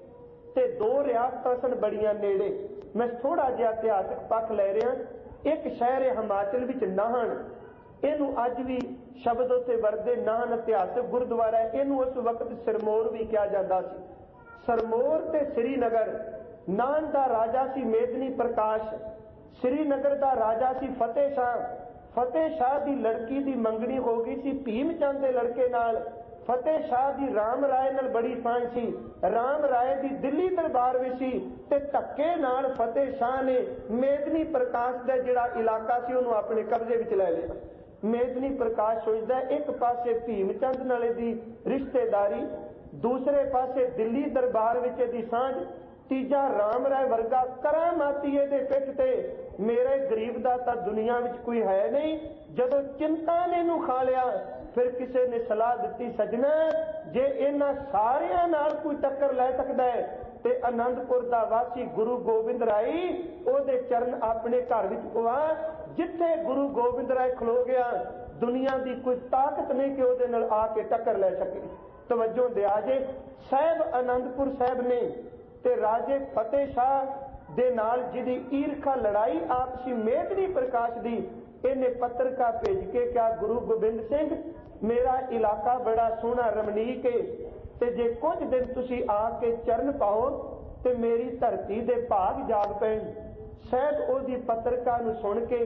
ਤੇ ਦੋ ਰਿਆਸਤਾਂ ਸਨ ਬੜੀਆਂ ਨੇੜੇ। ਮੈਂ ਥੋੜਾ ਜਿਹਾ ਇਤਿਹਾਸਕ ਪੱਖ ਲੈ ਰਿਹਾ। ਇੱਕ ਸ਼ਹਿਰ ਹੈ ਹਿਮਾਚਲ ਵਿੱਚ ਨਾਹਨ, ਇਹਨੂੰ ਅੱਜ ਵੀ ਸ਼ਬਦ ਉੱਤੇ ਵਰਤੇ, ਨਾਹਨ ਇਤਿਹਾਸਕ ਗੁਰਦੁਆਰਾ ਹੈ। ਇਹਨੂੰ ਉਸ ਵਕਤ ਸਿਰਮੌਰ ਵੀ ਕਿਹਾ ਜਾਂਦਾ ਸੀ। ਸਿਰਮੌਰ ਤੇ ਸ੍ਰੀਨਗਰ। ਨਾਹਨ ਦਾ ਰਾਜਾ ਸੀ ਮੇਦਨੀ ਪ੍ਰਕਾਸ਼, ਸ੍ਰੀਨਗਰ ਦਾ ਰਾਜਾ ਸੀ ਫਤਿਹ ਸ਼ਾਹ। ਫਤਿਹ ਸ਼ਾਹ ਦੀ ਲੜਕੀ ਦੀ ਮੰਗਣੀ ਹੋ ਗਈ ਸੀ ਭੀਮ ਚੰਦ ਦੇ ਲੜਕੇ ਨਾਲ। ਫਤਿਹ ਸ਼ਾਹ ਦੀ ਰਾਮ ਰਾਏ ਨਾਲ ਬੜੀ ਸਾਂਝ ਸੀ। ਰਾਮ ਰਾਏ ਦੀ ਦਿੱਲੀ ਦਰਬਾਰ ਵਿੱਚ ਸੀ ਤੇ ਧੱਕੇ ਨਾਲ ਫਤਿਹ ਸ਼ਾਹ ਨੇ ਮੇਦਨੀ ਪ੍ਰਕਾਸ਼ ਦਾ ਜਿਹੜਾ ਇਲਾਕਾ ਸੀ ਉਹਨੂੰ ਆਪਣੇ ਕਬਜ਼ੇ ਵਿੱਚ ਲੈ ਲਿਆ। ਮੇਦਨੀ ਪ੍ਰਕਾਸ਼ ਸੋਚਦਾ ਇੱਕ ਪਾਸੇ ਭੀਮ ਚੰਦ ਨਾਲ ਦੀ ਰਿਸ਼ਤੇਦਾਰੀ, ਦੂਸਰੇ ਪਾਸੇ ਦਿੱਲੀ ਦਰਬਾਰ ਵਿੱਚ ਇਹਦੀ ਸਾਂਝ, ਤੀਜਾ ਰਾਮ ਰਾਏ ਵਰਗਾ ਕਰਾਮਾਤੀ ਇਹਦੇ ਪਿੱਠ ਤੇ। ਮੇਰੇ ਗਰੀਬ ਦਾ ਤਾਂ ਦੁਨੀਆ ਵਿੱਚ ਕੋਈ ਹੈ ਨਹੀਂ। ਜਦੋਂ ਚਿੰਤਾ ਨੇ ਇਹਨੂੰ ਖਾ ਲਿਆ, ਫਿਰ ਕਿਸੇ ਨੇ ਸਲਾਹ ਦਿੱਤੀ, ਸੱਜਣਾ ਜੇ ਇਹਨਾਂ ਸਾਰਿਆਂ ਨਾਲ ਕੋਈ ਟੱਕਰ ਲੈ ਸਕਦਾ ਹੈ ਤੇ ਆਨੰਦਪੁਰ ਦਾ ਵਾਸੀ ਗੁਰੂ ਗੋਬਿੰਦ ਰਾਏ, ਉਹਦੇ ਚਰਨ ਆਪਣੇ ਘਰ ਵਿੱਚ ਪਵਾ। ਜਿੱਥੇ ਗੁਰੂ ਗੋਬਿੰਦ ਰਾਏ ਖਲੋ ਗਿਆ, ਦੁਨੀਆ ਦੀ ਕੋਈ ਤਾਕਤ ਨਹੀਂ ਕਿ ਉਹਦੇ ਨਾਲ ਆ ਕੇ ਟੱਕਰ ਲੈ ਸਕੇ। ਤਵੱਜੋ ਦਿਆ ਜੇ, ਸਾਹਿਬ ਆਨੰਦਪੁਰ ਸਾਹਿਬ ਨੇ ਤੇ ਰਾਜੇ ਫਤਿਹ ਸ਼ਾਹ ਦੇ ਨਾਲ ਜਿਹਦੀ ਈਰਖਾ ਲੜਾਈ ਆਪਸੀ ਮੇਦਨੀ ਪ੍ਰਕਾਸ਼ ਦੀ, ਇਹਨੇ ਪੱਤਰਕਾ ਭੇਜ ਕੇ ਕਿਹਾ, ਗੁਰੂ ਗੋਬਿੰਦ ਸਿੰਘ ਮੇਰਾ ਇਲਾਕਾ ਬੜਾ ਸੋਹਣਾ ਰਮਣੀਕ ਹੈ ਤੇ ਜੇ ਕੁਝ ਦਿਨ ਤੁਸੀਂ ਆ ਕੇ ਚਰਨ ਪਾਓ ਤੇ ਮੇਰੀ ਧਰਤੀ ਦੇ ਭਾਗ ਜਾਗ ਪੈਣ। ਸਾਹਿਬ ਉਹਦੀ ਪੱਤਰਕਾ ਨੂੰ ਸੁਣ ਕੇ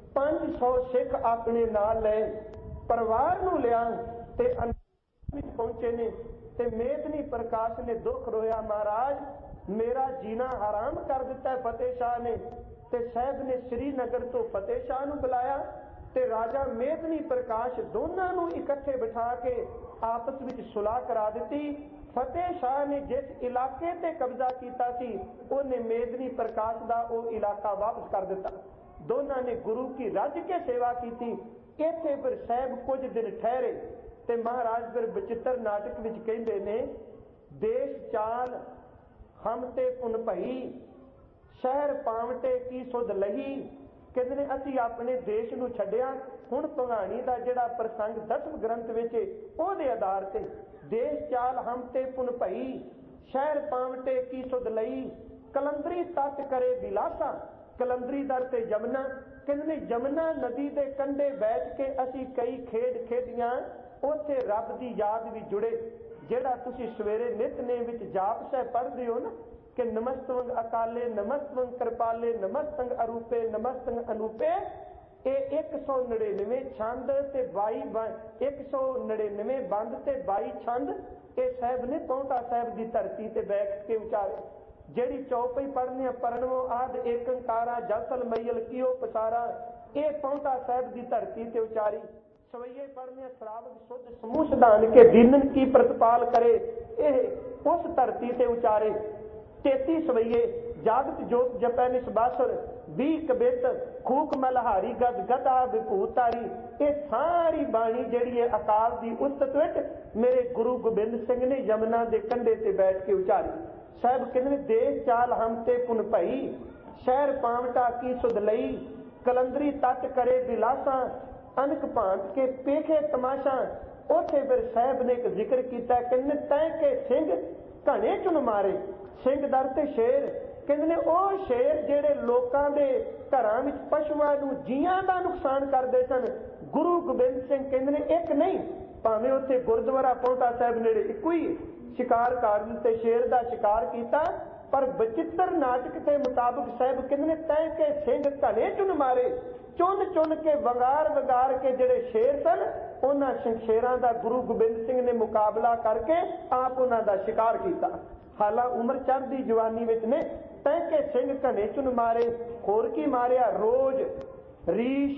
500 ਸਿੱਖ ਆਪਣੇ ਨਾਲ ਲੈ ਪਰਿਵਾਰ ਨੂੰ ਲਿਆ ਤੇ ਵਿੱਚ ਪਹੁੰਚੇ ਨੇ। ਤੇ ਮੇਦਨੀ ਪ੍ਰਕਾਸ਼ ਨੇ ਦੁੱਖ ਰੋਇਆ, ਮਹਾਰਾਜ ਮੇਰਾ ਜੀਣਾ ਹਰਾਮ ਕਰ ਦਿੱਤਾ ਫਤਿਹ ਸ਼ਾਹ ਨੇ। ਤੇ ਸਾਹਿਬ ਨੇ ਸ੍ਰੀਨਗਰ ਤੋਂ ਫਤਿਹ ਸ਼ਾਹ ਨੂੰ ਬੁਲਾਇਆ ਤੇ ਰਾਜਾ ਮੇਦਨੀ ਪ੍ਰਕਾਸ਼ ਦੋਨਾਂ ਨੂੰ ਇਕੱਠੇ ਬਿਠਾ ਕੇ ਆਪਸ ਵਿੱਚ ਸੁਲਾਹ ਕਰਾ ਦਿੱਤੀ। ਫਤਿਹ ਸ਼ਾਹ ਨੇ ਜਿਸ ਇਲਾਕੇ ਤੇ ਕਬਜ਼ਾ ਕੀਤਾ ਸੀ, ਉਹਨੇ ਮੇਦਨੀ ਪ੍ਰਕਾਸ਼ ਦਾ ਉਹ ਇਲਾਕਾ ਵਾਪਸ ਕਰ ਦਿੱਤਾ। ਦੋਨਾਂ ਨੇ ਗੁਰੂ ਕੀ ਰੱਜ ਕੇ ਸੇਵਾ ਕੀਤੀ। ਇੱਥੇ ਫਿਰ ਸਾਹਿਬ ਕੁਝ ਦਿਨ ਠਹਿਰੇ ਤੇ ਮਹਾਰਾਜ ਫਿਰ ਬਚਿੱਤਰ ਨਾਟਕ ਵਿੱਚ ਕਹਿੰਦੇ ਨੇ, ਦੇਸ਼ ਚਾਲ ਹਮ ਤੇ ਪੁਨ ਭਈ, ਸ਼ਹਿਰ ਪਾਵਟੇ ਕੀ ਸੁਧ ਲਹੀ। ਕਹਿੰਦੇ ਨੇ ਅਸੀਂ ਆਪਣੇ ਦੇਸ਼ ਨੂੰ ਛੱਡਿਆ। ਹੁਣ ਭਗਾਣੀ ਦਾ ਜਿਹੜਾ ਪ੍ਰਸੰਗ 10ਵੇਂ ਗ੍ਰੰਥ ਵਿੱਚ ਉਹਦੇ ਆਧਾਰ ਤੇ, ਦੇਸ਼ ਚਾਲ ਹਮ ਤੇ ਪੁਨ ਭਈ, ਸ਼ਹਿਰ ਪਾਵਟੇ ਕੀ ਸੁਧ ਲਈ, ਕਲੰਦਰੀ ਤੱਟ ਕਰੇ ਬਿਲਾਸਾ। ਕਲੰਦਰੀ ਦਰ ਤੇ ਯਮਨਾ। ਕਹਿੰਦੇ ਨੇ ਯਮਨਾ ਨਦੀ ਦੇ ਕੰਢੇ ਬੈਠ ਕੇ ਅਸੀਂ ਕਈ ਖੇਡ ਖੇਡੀਆਂ, ਉੱਥੇ ਰੱਬ ਦੀ ਯਾਦ ਵੀ ਜੁੜੇ। ਜਿਹੜਾ ਤੁਸੀਂ ਸਵੇਰੇ ਨਿਤਨੇਮ ਵਿੱਚ ਜਾਪ ਸਾਹਿਬ ਪੜ੍ਹਦੇ ਹੋ ਨਾ ਕਿ ਨਮਸਤਵੰਗ ਅਕਾਲੇ, ਨਮਸਤਵੰਗ ਕਿਰਪਾਲੇ, ਨਮਸਤੰਗ ਅਰੂਪੇ, ਨਮਸਤੰਗ ਅਨੂਪੇ, ਇਹ 199 ਛੰਦ ਤੇ 199 ਬੰਦ ਤੇ 22 ਛੰਦ ਇਹ ਸਾਹਿਬ ਨੇ ਪੌਂਟਾ ਸਾਹਿਬ ਦੀ ਧਰਤੀ ਤੇ ਬੈਠ ਕੇ ਉਚਾਰੇ। ਜਿਹੜੀ ਚੌਪਈ ਪੜ੍ਹਨੀ ਆ, ਪਰਨਵੋ ਆਦ ਏਕੰਕਾਰਾ ਜਲਥਲ ਮਈਲ ਕੀਓ ਪਸਾਰਾ, ਇਹ ਪੌਂਟਾ ਸਾਹਿਬ ਦੀ ਧਰਤੀ ਤੇ ਉਚਾਰੀ। ਸਵਈਏ ਪੜ੍ਹਨੇ ਸ਼ਰਾਵਕ ਸੁਧ ਸਮੂਹ ਸਿਧਾਨ ਕੇ ਦੀਨਨ ਕੀ ਪ੍ਰਤਪਾਲ ਕਰੇ, ਇਹ ਉਸ ਧਰਤੀ ਤੇ ਉਚਾਰੇ। 33 ਸਵਈਏ ਜਾਗਤ ਜੋਤ ਜਪੈ ਨਿਸਬਾਸੁਰ, 20 ਕਬਿਤ ਖੂਕ ਮਲਹਾਰੀ ਗਦ ਗਦਾ ਵਿਭੂਤਾਰੀ। ਇਹ ਸਾਰੀ ਬਾਣੀ ਜਿਹੜੀ ਹੈ ਅਕਾਲ ਦੀ ਉਸਤਤ ਵਿੱਚ ਮੇਰੇ ਗੁਰੂ ਗੋਬਿੰਦ ਸਿੰਘ ਨੇ ਯਮਨਾ ਦੇ ਕੰਢੇ ਤੇ ਬੈਠ ਕੇ ਉਚਾਰੀ। ਸਾਹਿਬ ਕਹਿੰਦੇ ਨੇ, ਦੇਸ਼ ਚਾਲ ਹਮ ਤੇ ਪੁਨ ਭਈ, ਸ਼ਹਿਰ ਪਾਵਟਾ ਕੀ ਸੁਧ ਲਈ, ਕਲੰਦਰੀ ਤੱਟ ਕਰੇ ਬਿਲਾਸਾ, ਅਨਕ ਭਾਂਤ ਕੇ ਪੇਖੇ ਤਮਾਸ਼ਾ। ਉੱਥੇ ਫਿਰ ਸਾਹਿਬ ਨੇ ਇੱਕ ਜ਼ਿਕਰ ਕੀਤਾ, ਕਹਿੰਦੇ ਤੈ ਕੇ ਸਿੰਘ ਘਣੇ ਚੁਨ ਮਾਰੇ। ਸਿੰਘ ਦਰ ਤੇ ਸ਼ੇਰ, ਕਹਿੰਦੇ ਨੇ ਉਹ ਸ਼ੇਰ ਜਿਹੜੇ ਲੋਕਾਂ ਦੇ ਘਰਾਂ ਵਿੱਚ ਪਸ਼ੂਆਂ ਨੂੰ ਜੀਆਂ ਦਾ ਨੁਕਸਾਨ ਕਰਦੇ ਸਨ, ਗੁਰੂ ਗੋਬਿੰਦ ਸਿੰਘ ਕਹਿੰਦੇ ਨੇ ਇੱਕ ਨਹੀਂ, ਭਾਵੇਂ ਉੱਥੇ ਗੁਰਦੁਆਰਾ ਪੌਂਟਾ ਸਾਹਿਬ ਨੇੜੇ ਇੱਕੋ ਹੀ ਸ਼ਿਕਾਰ ਕਰ ਦਿੱਤੇ, ਸ਼ੇਰ ਦਾ ਸ਼ਿਕਾਰ ਕੀਤਾ। ਪਰ ਬਚਿੱਤਰ ਨਾਟਕ ਦੇ ਮੁਤਾਬਕ ਸਾਹਿਬ ਕਹਿੰਦੇ ਨੇ ਤੈ ਕੇ ਸਿੰਘ ਘਣੇ ਚੁਨ ਮਾਰੇ, ਚੁਣ ਚੁਣ ਕੇ ਵੰਗਾਰ ਵਗਾਰ ਕੇ ਜਿਹੜੇ ਸ਼ੇਰ ਸਨ ਉਹਨਾਂ ਸ਼ੇਰਾਂ ਦਾ ਗੁਰੂ ਗੋਬਿੰਦ ਸਿੰਘ ਨੇ ਮੁਕਾਬਲਾ ਕਰਕੇ ਆਪ ਉਹਨਾਂ ਦਾ ਸ਼ਿਕਾਰ ਕੀਤਾ। ਹਾਲਾ ਉਮਰ ਚੜ੍ਹਦੀ ਜਵਾਨੀ ਵਿੱਚ ਨੇ ਤੈ ਕੇ ਸਿੰਘ ਘਣੇ ਚੁਨ ਮਾਰੇ। ਹੋਰ ਕੀ ਮਾਰਿਆ? ਰੋਜ਼, ਰੀਸ਼,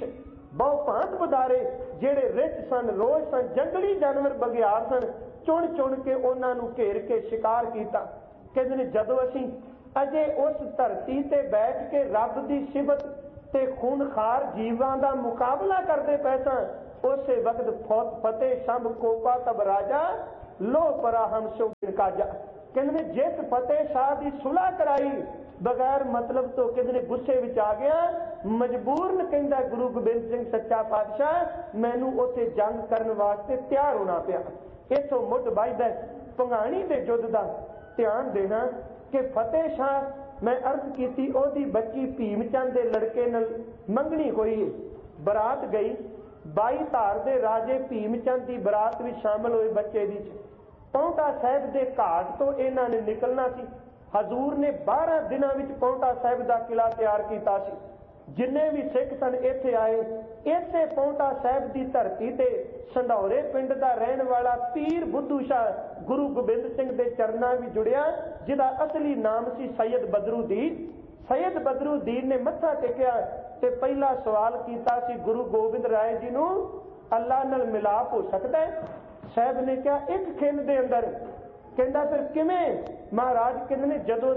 ਬਹੁ ਭਾਂਤ ਪਦਾਰੇ ਜਿਹੜੇ ਰਿੱਛ ਸਨ, ਰੋਜ਼ ਸਨ, ਜੰਗਲੀ ਜਾਨਵਰ ਬਘਿਆੜ ਸਨ, ਚੁਣ ਚੁਣ ਕੇ ਉਹਨਾਂ ਨੂੰ ਘੇਰ ਕੇ ਸ਼ਿਕਾਰ ਕੀਤਾ। ਕਹਿੰਦੇ ਨੇ ਜਦੋਂ ਅਸੀਂ ਅਜੇ ਉਸ ਧਰਤੀ ਤੇ ਬੈਠ ਕੇ ਰੱਬ ਦੀ ਸਿਫਤ ਤੇ ਖੂਨਖਾਰ ਜੀਵਾਂ ਦਾ ਮੁਕਾਬਲਾ ਕਰਦੇ ਪਏ ਸਾਂ, ਉਸੇ ਵਕਤ ਫਤਿਹ ਸ਼ੰਭ ਕੋਪਾ ਤਬ ਰਾਜਾ ਲੋ ਪਰਾ ਹਮ ਸੋ ਕਾਜਾ। ਕਹਿੰਦੇ ਨੇ ਜਿਸ ਫਤਿਹ ਸ਼ਾਹ ਦੀ ਸੁਲ੍ਹਾ ਕਰਾਈ ਬਗੈਰ ਮਤਲਬ ਤੋਂ, ਕਹਿੰਦੇ ਨੇ ਗੁੱਸੇ ਵਿੱਚ ਆ ਗਿਆ, ਮਜਬੂਰਨ ਕਹਿੰਦਾ ਗੁਰੂ ਗੋਬਿੰਦ ਸਿੰਘ ਸੱਚਾ ਪਾਤਸ਼ਾਹ ਮੈਨੂੰ ਉੱਥੇ ਜੰਗ ਕਰਨ ਵਾਸਤੇ ਤਿਆਰ ਹੋਣਾ ਪਿਆ। ਇੱਥੋਂ ਮੁੱਢ ਵੱਜਦਾ ਭੰਗਾਣੀ ਦੇ ਯੁੱਧ ਦਾ ਧਿਆਨ ਦੇਣਾ ਕਿ ਫਤਿਹ ਸ਼ਾਹ ਮੈਂ ਅਰਜ਼ ਕੀਤੀ ਉਹਦੀ ਬੱਚੀ ਭੀਮ ਚੰਦ ਦੇ ਲੜਕੇ ਨਾਲ ਮੰਗਣੀ ਹੋਈ ਹੈ। ਬਰਾਤ ਗਈ, 22 ਧਾਰ ਦੇ ਰਾਜੇ ਭੀਮ ਚੰਦ ਦੀ ਬਰਾਤ ਵਿੱਚ ਸ਼ਾਮਲ ਹੋਏ ਬੱਚੇ ਦੀ। ਪੌਂਟਾ ਸਾਹਿਬ ਦੇ ਘਾਟ ਤੋਂ ਇਹਨਾਂ ਨੇ ਨਿਕਲਣਾ ਸੀ। ਹਜ਼ੂਰ ਨੇ 12 ਦਿਨਾਂ ਵਿੱਚ ਪੌਂਟਾ ਸਾਹਿਬ ਦਾ ਕਿਲਾ ਤਿਆਰ ਕੀਤਾ ਸੀ। ਜਿੰਨੇ ਵੀ ਸਿੱਖ ਸਨ ਇੱਥੇ ਆਏ। ਇਸੇ ਪੌਂਟਾ ਸਾਹਿਬ ਦੀ ਧਰਤੀ ਤੇ ਸੰਧੌਰੇ ਪਿੰਡ ਦਾ ਰਹਿਣ ਵਾਲਾ ਪੀਰ ਬੁੱਧੂ ਸ਼ਾਹ ਗੁਰੂ ਗੋਬਿੰਦ ਸਿੰਘ ਦੇ ਚਰਨਾਂ ਵਿੱਚ ਜੁੜਿਆ, ਜਿਹਦਾ ਅਸਲੀ ਨਾਮ ਸੀ ਸੈਯਦ ਬਦਰੁਦੀਨ। ਸੈਯਦ ਬਦਰੁਦੀਨ ਨੇ ਮੱਥਾ ਟੇਕਿਆ ਤੇ ਪਹਿਲਾ ਸਵਾਲ ਕੀਤਾ ਸੀ, ਗੁਰੂ ਗੋਬਿੰਦ ਰਾਏ ਜੀ ਨੂੰ ਅੱਲਾ ਨਾਲ ਮਿਲਾਪ ਹੋ ਸਕਦਾ ਹੈ? ਸਾਹਿਬ ਨੇ ਕਿਹਾ ਇੱਕ ਖਿੰਨ ਦੇ ਅੰਦਰ। ਕਹਿੰਦਾ ਫਿਰ ਕਿਵੇਂ? ਮਹਾਰਾਜ ਕਹਿੰਦੇ ਨੇ ਜਦੋਂ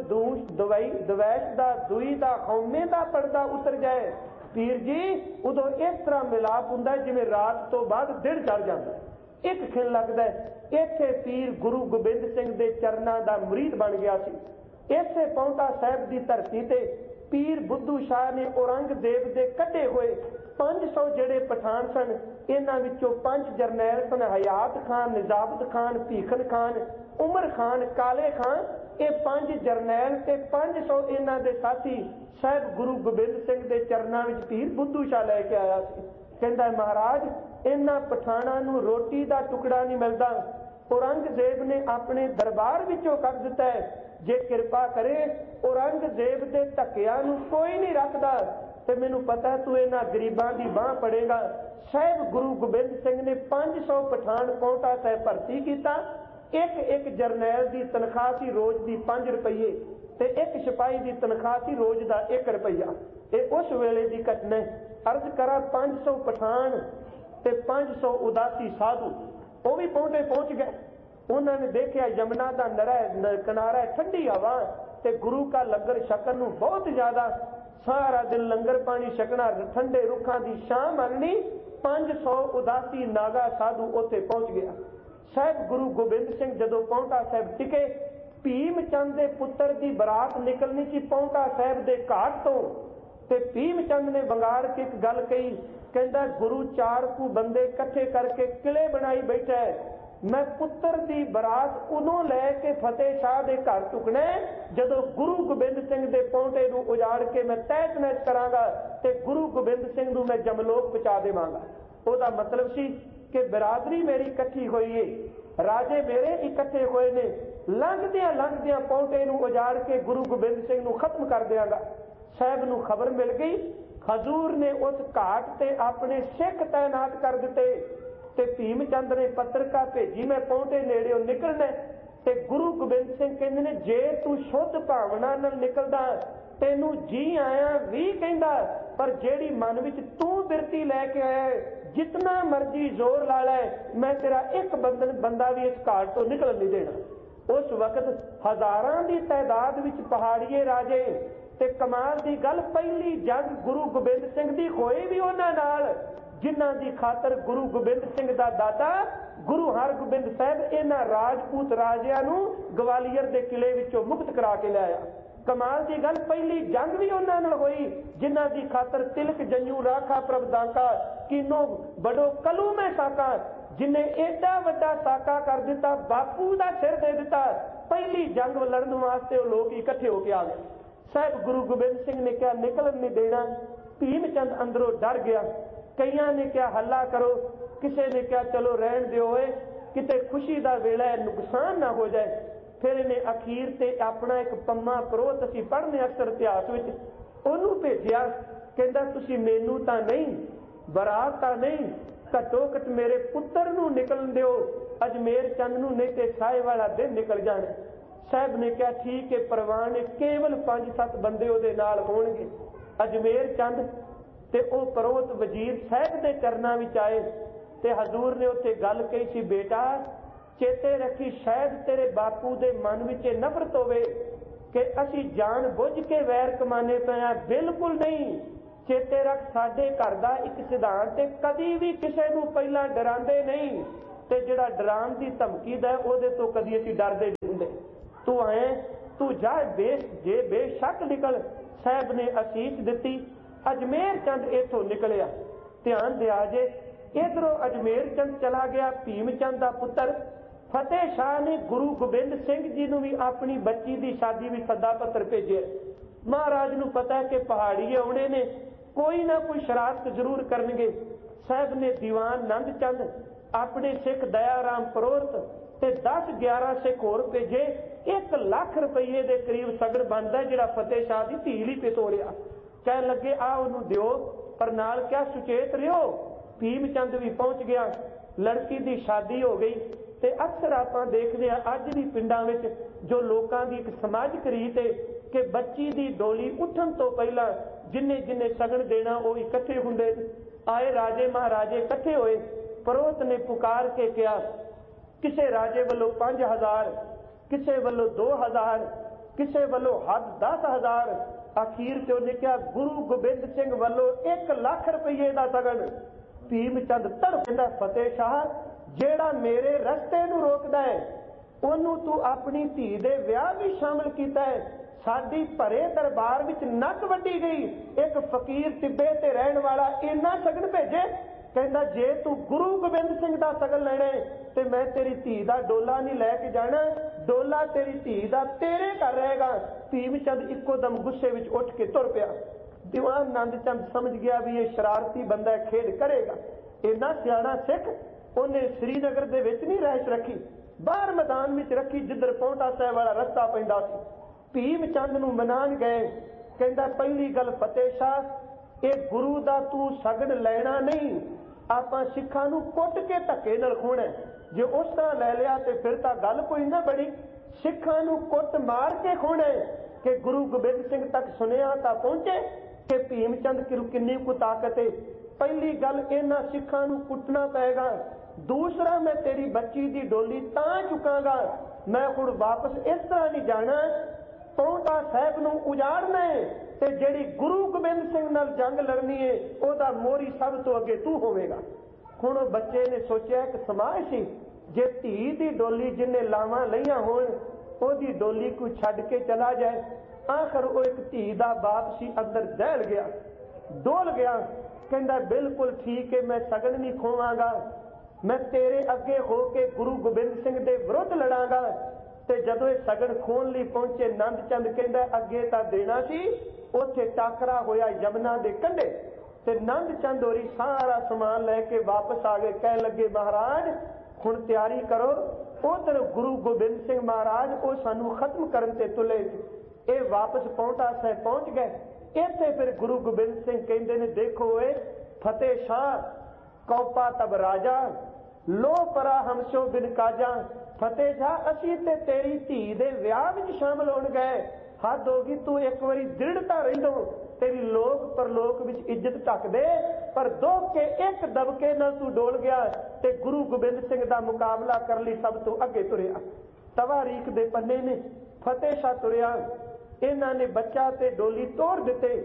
ਦਵੈਸ਼ ਦਾ, ਦੂਈ ਦਾ, ਹਉਮੈ ਦਾ ਪਰਦਾ ਉਤਰ ਜਾਏ ਪੀਰ ਜੀ, ਉਦੋਂ ਇਸ ਤਰ੍ਹਾਂ ਮਿਲਾਪ ਹੁੰਦਾ ਜਿਵੇਂ ਰਾਤ ਤੋਂ ਬਾਅਦ ਦਿਨ ਚੜ ਜਾਂਦਾ, ਇੱਕ ਖਿੰਨ ਲੱਗਦਾ। ਇੱਥੇ ਪੀਰ ਗੁਰੂ ਗੋਬਿੰਦ ਸਿੰਘ ਦੇ ਚਰਨਾਂ ਦਾ ਮੁਰੀਦ ਬਣ ਗਿਆ ਸੀ। ਇਸੇ ਪੌਂਟਾ ਸਾਹਿਬ ਦੀ ਧਰਤੀ ਤੇ ਪੀਰ ਬੁੱਧੂ ਸ਼ਾਹ ਨੇ ਔਰੰਗਜ਼ੇਬ ਦੇ ਕੱਢੇ ਹੋਏ 500 ਜਿਹੜੇ ਪਠਾਨ ਸਨ, ਇਹਨਾਂ ਵਿੱਚੋਂ 5 ਜਰਨੈਲ ਸਨ, ਹਯਾਤ ਖਾਨ, ਨਿਜ਼ਾਮਤ ਖਾਨ, ਭੀਖਨ ਖਾਨ, ਉਮਰ ਖਾਨ, ਕਾਲੇ ਖਾਨ। ਇਹ 5 ਜਰਨੈਲ ਤੇ 500 ਇਹਨਾਂ ਦੇ ਸਾਥੀ ਸਾਹਿਬ ਗੁਰੂ ਗੋਬਿੰਦ ਸਿੰਘ ਦੇ ਚਰਨਾਂ ਵਿੱਚ ਪੀਰ ਬੁੱਧੂ ਸ਼ਾਹ ਲੈ ਕੇ ਆਇਆ ਸੀ। ਕਹਿੰਦਾ ਮਹਾਰਾਜ ਇਹਨਾਂ ਪਠਾਨਾਂ ਨੂੰ ਰੋਟੀ ਦਾ ਟੁਕੜਾ ਨਹੀਂ ਮਿਲਦਾ, ਔਰੰਗਜ਼ੇਬ ਨੇ ਆਪਣੇ ਦਰਬਾਰ ਵਿੱਚੋਂ ਕੱਢ ਦਿੱਤਾ ਹੈ। ਜੇ ਕਿਰਪਾ ਕਰੇ ਔਰੰਗਜ਼ੇਬ ਦੇ ਧੱਕਿਆਂ ਨੂੰ ਕੋਈ ਨਹੀਂ ਰੱਖਦਾ ਤੇ ਮੈਨੂੰ ਪਤਾ ਤੂੰ ਇਹਨਾਂ ਗਰੀਬਾਂ ਦੀ ਬਾਂਹ ਪੜੇਗਾ। ਸਾਹਿਬ ਗੁਰੂ ਗੋਬਿੰਦ ਸਿੰਘ ਨੇ 500 ਪਠਾਨ ਪੌਂਟਾ ਸਾਹਿਬ ਭਰਤੀ ਕੀਤਾ। ਇੱਕ ਜਰਨੈਲ ਦੀ ਤਨਖਾਹ ਸੀ ਰੋਜ਼ ਦੀ 5 ਰੁਪਏ ਤੇ ਇੱਕ ਸਿਪਾਹੀ ਦੀ ਤਨਖਾਹ ਸੀ ਰੋਜ਼ ਦਾ 1 ਰੁਪਈਆ। ਇਹ ਉਸ ਵੇਲੇ ਦੀ ਘਟਨਾ। ਅਰਜ਼ ਕਰਾਂ 500 ਪਠਾਨ ਤੇ 500 ਉਦਾਸੀ ਸਾਧੂ ਉਹ ਵੀ ਪੌਂਟੇ ਪਹੁੰਚ ਗਏ। ਉਹਨਾਂ ਨੇ ਦੇਖਿਆ ਯਮੁਨਾ ਦਾ ਕਿਨਾਰਾ, ਠੰਡੀ ਹਵਾ ਤੇ ਗੁਰੂ ਕਾ ਲੰਗਰ ਛਕਣ ਨੂੰ ਬਹੁਤ ਜ਼ਿਆਦਾ, ਸਾਰਾ ਦਿਨ ਲੰਗਰ ਪਾਣੀ ਛਕਣਾ, ਠੰਡੇ ਰੁੱਖਾਂ ਦੀ ਛਾਂ ਮੰਨਣੀ। 500 ਉਦਾਸੀ ਨਾਗਾ ਸਾਧੂ ਉੱਥੇ ਪਹੁੰਚ ਗਿਆ। ਸਾਹਿਬ ਗੁਰੂ ਗੋਬਿੰਦ ਸਿੰਘ ਜਦੋਂ ਪੌਂਟਾ ਸਾਹਿਬ ਟਿਕੇ, ਭੀਮ ਚੰਦ ਦੇ ਪੁੱਤਰ ਦੀ ਬਰਾਤ ਨਿਕਲਣੀ ਸੀ ਪੌਂਟਾ ਸਾਹਿਬ ਦੇ ਘਾਟ ਤੋਂ, ਤੇ ਭੀਮ ਚੰਦ ਨੇ ਵੰਗਾਰ ਕੇ ਇੱਕ ਗੱਲ ਕਹੀ। ਕਹਿੰਦਾ ਗੁਰੂ 4 ਕੁ ਬੰਦੇ ਇਕੱਠੇ ਕਰਕੇ ਕਿਲੇ ਬਣਾਈ ਬੈਠਾ ਹੈ। ਮੈਂ ਪੁੱਤਰ ਦੀ ਬਰਾਤ ਉਦੋਂ ਲੈ ਕੇ ਫਤਿਹ ਸ਼ਾਹ ਦੇ ਘਰ ਟੁਕਣਾ ਜਦੋਂ ਗੁਰੂ ਗੋਬਿੰਦ ਸਿੰਘ ਦੇ ਪੌਂਟੇ ਨੂੰ ਉਜਾੜ ਕੇ ਮੈਂ ਤਹਿਸ ਨਹਿਸ ਕਰਾਂਗਾ ਤੇ ਗੁਰੂ ਗੋਬਿੰਦ ਸਿੰਘ ਨੂੰ ਮੈਂ ਜਮਲੋਕ ਪਹੁੰਚਾ ਦੇਵਾਂਗਾ। ਉਹਦਾ ਮਤਲਬ ਸੀ ਕਿ ਬਰਾਦਰੀ ਮੇਰੀ ਇਕੱਠੀ ਹੋਈ ਏ, ਰਾਜੇ ਮੇਰੇ ਇਕੱਠੇ ਹੋਏ ਨੇ, ਲੰਘਦਿਆਂ ਪੌਂਟੇ ਨੂੰ ਉਜਾੜ ਕੇ ਗੁਰੂ ਗੋਬਿੰਦ ਸਿੰਘ ਨੂੰ ਖਤਮ ਕਰ ਦਿਆਂਗਾ। ਸਾਹਿਬ ਨੂੰ ਖਬਰ ਮਿਲ ਗਈ। ਹਜ਼ੂਰ ਨੇ ਉਸ ਘਾਟ ਤੇ ਆਪਣੇ ਸਿੱਖ ਤਾਇਨਾਤ ਕਰ ਦਿੱਤੇ ਤੇ ਭੀਮ ਚੰਦ ਨੇ ਪੱਤਰਕਾ ਭੇਜੀ ਮੈਂ ਪੌਂਟੇ ਨੇੜਿਓਂ ਨਿਕਲਣਾ। ਤੇ ਗੁਰੂ ਗੋਬਿੰਦ ਸਿੰਘ ਕਹਿੰਦੇ ਨੇ ਜੇ ਤੂੰ ਸ਼ੁੱਧ ਭਾਵਨਾ ਨਾਲ ਨਿਕਲਦਾ ਤੈਨੂੰ ਜੀ ਆਇਆ ਵੀ ਕਹਿੰਦਾ, ਪਰ ਜਿਹੜੀ ਮਨ ਵਿੱਚ ਤੂੰ ਬਿਰਤੀ ਲੈ ਕੇ ਆਇਆ ਜਿਤਨਾ ਮਰਜੀ ਜ਼ੋਰ ਲਾ ਲੈ, ਮੈਂ ਤੇਰਾ ਇੱਕ ਬੰਦਾ ਵੀ ਇਸ ਘਾਟ ਤੋਂ ਨਿਕਲਣ ਨਹੀਂ ਦੇਣਾ। ਉਸ ਵਕਤ ਹਜ਼ਾਰਾਂ ਦੀ ਤਾਦਾਦ ਵਿੱਚ ਪਹਾੜੀਏ ਰਾਜੇ ਤੇ ਕਮਾਲ ਦੀ ਗੱਲ ਪਹਿਲੀ ਜੰਗ ਗੁਰੂ ਗੋਬਿੰਦ ਸਿੰਘ ਦੀ ਹੋਈ ਵੀ ਉਹਨਾਂ ਨਾਲ ਜਿਨ੍ਹਾਂ ਦੀ ਖਾਤਰ ਗੁਰੂ ਗੋਬਿੰਦ ਸਿੰਘ ਦਾ ਦਾਦਾ ਗੁਰੂ ਹਰਗੋਬਿੰਦ ਸਾਹਿਬ ਇਹਨਾਂ ਰਾਜਪੂਤ ਰਾਜਿਆਂ ਨੂੰ ਗਵਾਲੀਅਰ ਦੇ ਕਿਲੇ ਵਿੱਚੋਂ ਮੁਕਤ ਕਰਾ ਕੇ ਲਿਆਇਆ। ਕਮਾਲ ਦੀ ਗੱਲ ਪਹਿਲੀ ਜੰਗ ਵੀ ਉਹਨਾਂ ਨਾਲ ਹੋਈ ਜਿਨ੍ਹਾਂ ਦੀ ਖਾਤਰ ਤਿਲਕ ਜੰਜੂ ਰਾਖਾ ਪ੍ਰਭ ਦਾਂਕਾ ਕੀਨੋ ਬੜੋ ਕਲੂ ਮੈਂ ਸਾਕਾ, ਜਿਨੇ ਏਡਾ ਵੱਡਾ ਸਾਕਾ ਕਰ ਦਿੱਤਾ, ਬਾਪੂ ਦਾ ਸਿਰ ਦੇ ਦਿੱਤਾ। ਪਹਿਲੀ ਜੰਗ ਲੜਨ ਵਾਸਤੇ ਉਹ ਲੋਕ ਇਕੱਠੇ ਹੋ ਕੇ ਆ ਗਏ। ਸਾਹਿਬ ਗੁਰੂ ਗੋਬਿੰਦ ਸਿੰਘ ਨੇ ਕਿਹਾ ਨਿਕਲਣ ਨਹੀਂ ਦੇਣਾ। ਭੀਮ ਚੰਦ ਅੰਦਰੋਂ ਡਰ ਗਿਆ। ਕਈਆਂ ਨੇ ਕਿਹਾ ਹੱਲਾ ਕਰੋ, ਕਿਸੇ ਨੇ ਕਿਹਾ ਚਲੋ ਰਹਿਣ ਦਿਓ ਓਏ, ਕਿਤੇ ਖੁਸ਼ੀ ਦਾ ਵੇਲਾ ਹੈ, ਨੁਕਸਾਨ ਨਾ ਹੋ ਜਾਏ। ਫਿਰ ਇਹਨੇ ਅਖੀਰ ਤੇ ਆਪਣਾ ਇੱਕ ਪੰਮਾ ਪਰੋਤ ਅਸੀਂ ਪੜ੍ਹਨੇ ਅਕਸਰ ਇਤਿਹਾਸ ਵਿੱਚ, ਉਹਨੂੰ ਭੇਜਿਆ। ਕਹਿੰਦਾ ਤੁਸੀਂ ਮੈਨੂੰ ਤਾਂ ਨਹੀਂ, ਬਰਾਤ ਤਾਂ ਨਹੀਂ, ਘੱਟੋ ਘੱਟ ਮੇਰੇ ਪੁੱਤਰ ਨੂੰ ਨਿਕਲਣ ਦਿਓ, ਅਜਮੇਰ ਚੰਦ ਨੂੰ, ਨਹੀਂ ਤੇ ਸਾਏ ਵਾਲਾ ਦਿਨ ਨਿਕਲ ਜਾਣਾ। ਸਾਹਿਬ ਨੇ ਕਿਹਾ ਠੀਕ ਹੈ, ਪ੍ਰਵਾਨ ਹੈ, ਕੇਵਲ 5-7 ਬੰਦੇ ਉਹਦੇ ਨਾਲ ਹੋਣਗੇ। ਅਜਮੇਰ ਚੰਦ ਤੇ ਉਹ ਪਰੋਤ ਵਜ਼ੀਰ ਸਾਹਿਬ ਦੇ ਚਰਨਾਂ ਵਿੱਚ ਆਏ ਤੇ ਹਜ਼ੂਰ ਨੇ ਉੱਥੇ ਗੱਲ ਕਹੀ ਸੀ, ਬੇਟਾ ਚੇਤੇ ਰੱਖੀ ਸ਼ਾਇਦ ਤੇਰੇ ਬਾਪੂ ਦੇ ਮਨ ਵਿੱਚ ਇਹ ਨਫ਼ਰਤ ਹੋਵੇ ਕਿ ਅਸੀਂ ਜਾਣ ਬੁੱਝ ਕੇ ਵੈਰ ਕਮਾਨੇ ਪਏ ਹਾਂ। ਬਿਲਕੁਲ ਨਹੀਂ, ਚੇਤੇ ਰੱਖ ਸਾਡੇ ਘਰ ਦਾ ਇੱਕ ਸਿਧਾਂਤ ਤੇ ਕਦੀ ਵੀ ਕਿਸੇ ਨੂੰ ਪਹਿਲਾਂ ਡਰਾਉਂਦੇ ਨਹੀਂ, ਤੇ ਜਿਹੜਾ ਡਰਾਉਣ ਦੀ ਧਮਕੀ ਦਾ ਉਹਦੇ ਤੋਂ ਕਦੀ ਅਸੀਂ ਡਰਦੇ ਨਹੀਂ ਹੁੰਦੇ। ਤੂੰ ਆਏ ਤੂੰ ਜਾ ਜੇ ਬੇਸ਼ੱਕ ਨਿਕਲ। ਸਾਹਿਬ ਨੇ ਅਸੀਸ ਦਿੱਤੀ। ਅਜਮੇਰ ਚੰਦ ਇੱਥੋਂ ਨਿਕਲਿਆ, ਧਿਆਨ ਦਿਆ ਜੇ ਇਧਰੋਂ ਅਜਮੇਰ ਚੰਦ ਚਲਾ ਗਿਆ, ਭੀਮ ਚੰਦ ਦਾ ਪੁੱਤਰ ਫਤਿਹ ਸ਼ਾਹ ਨੇ ਗੁਰੂ ਗੋਬਿੰਦ ਸਿੰਘ ਜੀ ਨੂੰ ਵੀ ਆਪਣੀ ਬੱਚੀ ਦੀ ਸ਼ਾਦੀ ਵਿੱਚ ਸੱਦਾ ਪੱਤਰ ਭੇਜਿਆ। ਮਹਾਰਾਜ ਨੂੰ ਪਤਾ ਹੈ ਕਿ ਪਹਾੜੀ ਆਉਣੇ ਨੇ, ਕੋਈ ਨਾ ਕੋਈ ਸ਼ਰਾਰਤ ਜ਼ਰੂਰ ਕਰਨਗੇ। ਸਾਹਿਬ ਨੇ ਦੀਵਾਨ ਨੰਦ ਚੰਦ, ਆਪਣੇ ਸਿੱਖ ਦਇਆਰਾਮ ਪਰੋਰਤ ਤੇ 10-11 ਸਿੱਖ ਹੋਰ ਭੇਜੇ। 1 ਲੱਖ ਰੁਪਏ ਦੇ ਕਰੀਬ ਸਗਨ ਬਣਦਾ, ਜਿਹੜਾ ਫਤਿਹ ਸ਼ਾਹ ਦੀ ਧੀ ਲਈ ਪਿਤੋੜਿਆ। ਕਹਿਣ ਲੱਗੇ ਆ ਉਹਨੂੰ ਦਿਓ, ਪਰ ਨਾਲ ਕਿਆ ਸੁਚੇਤ ਰਿਓ। ਭੀਮ ਚੰਦ ਵੀ ਪਹੁੰਚ ਗਿਆ, ਲੜਕੀ ਦੀ ਸ਼ਾਦੀ ਹੋ ਗਈ। ਤੇ ਅਕਸਰ ਆਪਾਂ ਦੇਖਦੇ ਹਾਂ ਅੱਜ ਵੀ ਪਿੰਡਾਂ ਵਿੱਚ ਜੋ ਲੋਕਾਂ ਦੀ ਇੱਕ ਸਮਾਜਿਕ ਰੀਤ ਹੈ ਕਿ ਬੱਚੀ ਦੀ ਡੋਲੀ ਉੱਠਣ ਤੋਂ ਪਹਿਲਾਂ ਜਿੰਨੇ ਸਗਨ ਦੇਣਾ ਉਹ ਇਕੱਠੇ ਹੁੰਦੇ। ਆਏ ਰਾਜੇ ਮਹਾਰਾਜੇ ਇਕੱਠੇ ਹੋਏ। ਪਰੋਤ ਨੇ ਪੁਕਾਰ ਕੇ ਕਿਹਾ, ਕਿਸੇ ਰਾਜੇ ਵੱਲੋਂ 5000, ਕਿਸੇ ਵੱਲੋਂ 2000, ਕਿਸੇ ਵੱਲੋਂ ਹੱਦ 10000। ਅਖੀਰ ਤੇ ਉਹਨੇ ਕਿਹਾ ਗੁਰੂ ਗੋਬਿੰਦ ਸਿੰਘ ਵੱਲੋਂ 1 ਲੱਖ ਰੁਪਏ ਦਾ ਸਗਨ। ਭੀਮ ਚੰਦ ਤੜਫਦਾ, ਫਤਿਹ ਸ਼ਾਹ ਜਿਹੜਾ ਮੇਰੇ ਰਸਤੇ ਨੂੰ ਰੋਕਦਾ ਹੈ ਉਹਨੂੰ ਤੂੰ ਆਪਣੀ ਧੀ ਦੇ ਵਿਆਹ ਵੀ ਸ਼ਾਮਲ ਕੀਤਾ ਹੈ। ਸਾਡੀ ਭਰੇ ਦਰਬਾਰ ਵਿੱਚ ਨੱਕ ਵੱਢੀ ਗਈ, ਇੱਕ ਫਕੀਰ ਟਿੱਬੇ ਤੇ ਰਹਿਣ ਵਾਲਾ ਇੰਨਾ ਸਗਨ ਭੇਜੇ। ਕਹਿੰਦਾ ਜੇ ਤੂੰ ਗੁਰੂ ਗੋਬਿੰਦ ਸਿੰਘ ਦਾ ਸਗਨ ਲੈਣਾ ਤੇ ਮੈਂ ਤੇਰੀ ਧੀ ਦਾ ਡੋਲਾ ਨਹੀਂ ਲੈ ਕੇ ਜਾਣਾ, ਡੋਲਾ ਤੇਰੀ ਧੀ ਦਾ ਤੇਰੇ ਘਰ ਰਹੇਗਾ। ਭੀਮ ਚੰਦ ਇੱਕੋ ਦਮ ਗੁੱਸੇ ਵਿੱਚ ਉੱਠ ਕੇ ਤੁਰ ਪਿਆ। ਦੀਵਾਨ ਨੰਦ ਚੰਦ ਸਮਝ ਗਿਆ ਵੀ ਇਹ ਸ਼ਰਾਰਤੀ ਬੰਦਾ ਖੇਡ ਕਰੇਗਾ। ਇੰਨਾ ਸਿਆਣਾ ਸਿੱਖ ਉਹਨੇ ਸ੍ਰੀਨਗਰ ਦੇ ਵਿੱਚ ਨਹੀਂ ਰਹਿਸ਼ ਰੱਖੀ, ਬਾਹਰ ਮੈਦਾਨ ਵਿੱਚ ਰੱਖੀ ਜਿੱਧਰ ਪੌਂਟਾ ਸਾਹਿਬ ਵਾਲਾ ਰਸਤਾ ਪੈਂਦਾ ਸੀ। ਭੀਮ ਚੰਦ ਨੂੰ ਮਨਾਉਣ ਗਏ। ਕਹਿੰਦਾ ਪਹਿਲੀ ਗੱਲ ਫਤਿਹ ਸ਼ਾਹ, ਇਹ ਗੁਰੂ ਦਾ ਤੂੰ ਸਗਨ ਲੈਣਾ ਨਹੀਂ, ਆਪਾਂ ਸਿੱਖਾਂ ਨੂੰ ਕੁੱਟ ਕੇ ਧੱਕੇ ਨਾਲ ਖੋਣਾ। ਜੇ ਉਸ ਤਰ੍ਹਾਂ ਲੈ ਲਿਆ ਤੇ ਫਿਰ ਤਾਂ ਗੱਲ ਕੋਈ ਨਾ ਬਣੀ। ਸਿੱਖਾਂ ਨੂੰ ਕੁੱਟ ਮਾਰ ਕੇ ਖੋਣਾ ਕਿ ਗੁਰੂ ਗੋਬਿੰਦ ਸਿੰਘ ਤੱਕ ਸੁਨੇਹਾ ਤਾਂ ਪਹੁੰਚੇ ਕਿ ਭੀਮ ਚੰਦ ਕਿੰਨੀ ਕੁ ਤਾਕਤ ਹੈ। ਪਹਿਲੀ ਗੱਲ ਇਹਨਾਂ ਸਿੱਖਾਂ ਨੂੰ ਕੁੱਟਣਾ ਪਏਗਾ। ਦੂਸਰਾ, ਮੈਂ ਤੇਰੀ ਬੱਚੀ ਦੀ ਡੋਲੀ ਤਾਂ ਚੁੱਕਾਂਗਾ, ਮੈਂ ਹੁਣ ਵਾਪਸ ਇਸ ਤਰ੍ਹਾਂ ਨਹੀਂ ਜਾਣਾ। ਪੌਂਟਾ ਸਾਹਿਬ ਨੂੰ ਉਜਾੜਨਾ ਹੈ ਤੇ ਜਿਹੜੀ ਗੁਰੂ ਗੋਬਿੰਦ ਸਿੰਘ ਨਾਲ ਜੰਗ ਲੜਨੀ ਹੈ ਉਹਦਾ ਮੋਹਰੀ ਸਭ ਤੋਂ ਅੱਗੇ ਤੂੰ ਹੋਵੇਗਾ। ਹੁਣ ਉਹ ਬੱਚੇ ਨੇ ਸੋਚਿਆ ਕਿ ਸਮਾਜ ਸੀ, ਜੇ ਧੀ ਦੀ ਡੋਲੀ ਜਿਹਨੇ ਲਾਵਾਂ ਲਈਆਂ ਹੋਣ ਉਹਦੀ ਡੋਲੀ ਕੋਈ ਛੱਡ ਕੇ ਚਲਾ ਜਾਏ। ਆਖਰ ਉਹ ਇੱਕ ਧੀ ਦਾ ਬਾਪ ਸੀ, ਅੰਦਰ ਦਹਿਲ ਗਿਆ, ਡੋਲ ਗਿਆ। ਕਹਿੰਦਾ ਬਿਲਕੁਲ ਠੀਕ ਹੈ, ਮੈਂ ਸਗਨ ਨਹੀਂ ਖੋਵਾਂਗਾ, ਮੈਂ ਤੇਰੇ ਅੱਗੇ ਹੋ ਕੇ ਗੁਰੂ ਗੋਬਿੰਦ ਸਿੰਘ ਦੇ ਵਿਰੁੱਧ ਲੜਾਂਗਾ। ਤੇ ਜਦੋਂ ਇਹ ਸਗਨ ਖੋਣ ਲਈ ਪਹੁੰਚੇ, ਨੰਦ ਚੰਦ ਕਹਿੰਦਾ ਅੱਗੇ ਤਾਂ ਦੇਣਾ ਸੀ। ਉੱਥੇ ਟਾਕਰਾ ਹੋਇਆ ਯਮਨਾ ਦੇ ਕੰਢੇ ਤੇ ਨੰਦ ਚੰਦ ਹੋਰੀ ਸਾਰਾ ਸਮਾਨ ਲੈ ਕੇ ਵਾਪਸ ਆ ਗਏ। ਕਹਿਣ ਲੱਗੇ ਮਹਾਰਾਜ ਹੁਣ ਤਿਆਰੀ ਕਰੋ, ਉਧਰ ਗੁਰੂ ਗੋਬਿੰਦ ਸਿੰਘ ਮਹਾਰਾਜ ਉਹ ਸਾਨੂੰ ਖਤਮ ਕਰਨ ਤੇ ਤੁਲੇ। ਇਹ ਵਾਪਸ ਪੌਂਟਾ ਸਾਹਿਬ ਪਹੁੰਚ ਗਏ। ਇੱਥੇ ਫਿਰ ਗੁਰੂ ਗੋਬਿੰਦ ਸਿੰਘ ਕਹਿੰਦੇ ਨੇ ਦੇਖੋ ਏ ਫਤਿਹ ਸ਼ਾਹ, ਕੌਪਾ ਤਬ ਰਾਜਾ ਲੋ ਪਰਾ ਹਮਸ਼ੋ ਬਿਨ ਕਾਜਾ। ਫਤਿਹ ਸ਼ਾਹ ਅਸੀਂ ਤੇ ਤੇਰੀ ਧੀ ਦੇ ਵਿਆਹ ਵਿੱਚ ਸ਼ਾਮਲ ਹੋਣ ਗਏ, ਹੱਦ ਹੋ ਗਈ। ਤੂੰ ਇੱਕ ਵਾਰੀ ਦ੍ਰਿੜਤਾ ਰਹਿੰਦੋ, ਤੇਰੀ ਲੋਕ ਪਰਲੋਕ ਵਿੱਚ ਇੱਜ਼ਤ ਢੱਕ ਦੇ। ਪਰ ਦੁੱਖ ਕੇ ਇੱਕ ਦਬਕੇ ਨਾਲ ਤੂੰ ਡੋਲ ਗਿਆ ਤੇ ਗੁਰੂ ਗੋਬਿੰਦ ਸਿੰਘ ਦਾ ਮੁਕਾਬਲਾ ਕਰਨ ਲਈ ਸਭ ਤੋਂ ਅੱਗੇ ਤੁਰਿਆ। ਤਵਾਰੀਖ ਦੇ ਪੰਨੇ ਨੇ ਫਤਿਹ ਸ਼ਾਹ ਤੁਰਿਆ। ਇਹਨਾਂ ਨੇ ਬੱਚਾ ਤੇ ਡੋਲੀ ਤੋੜ ਦਿੱਤੇ।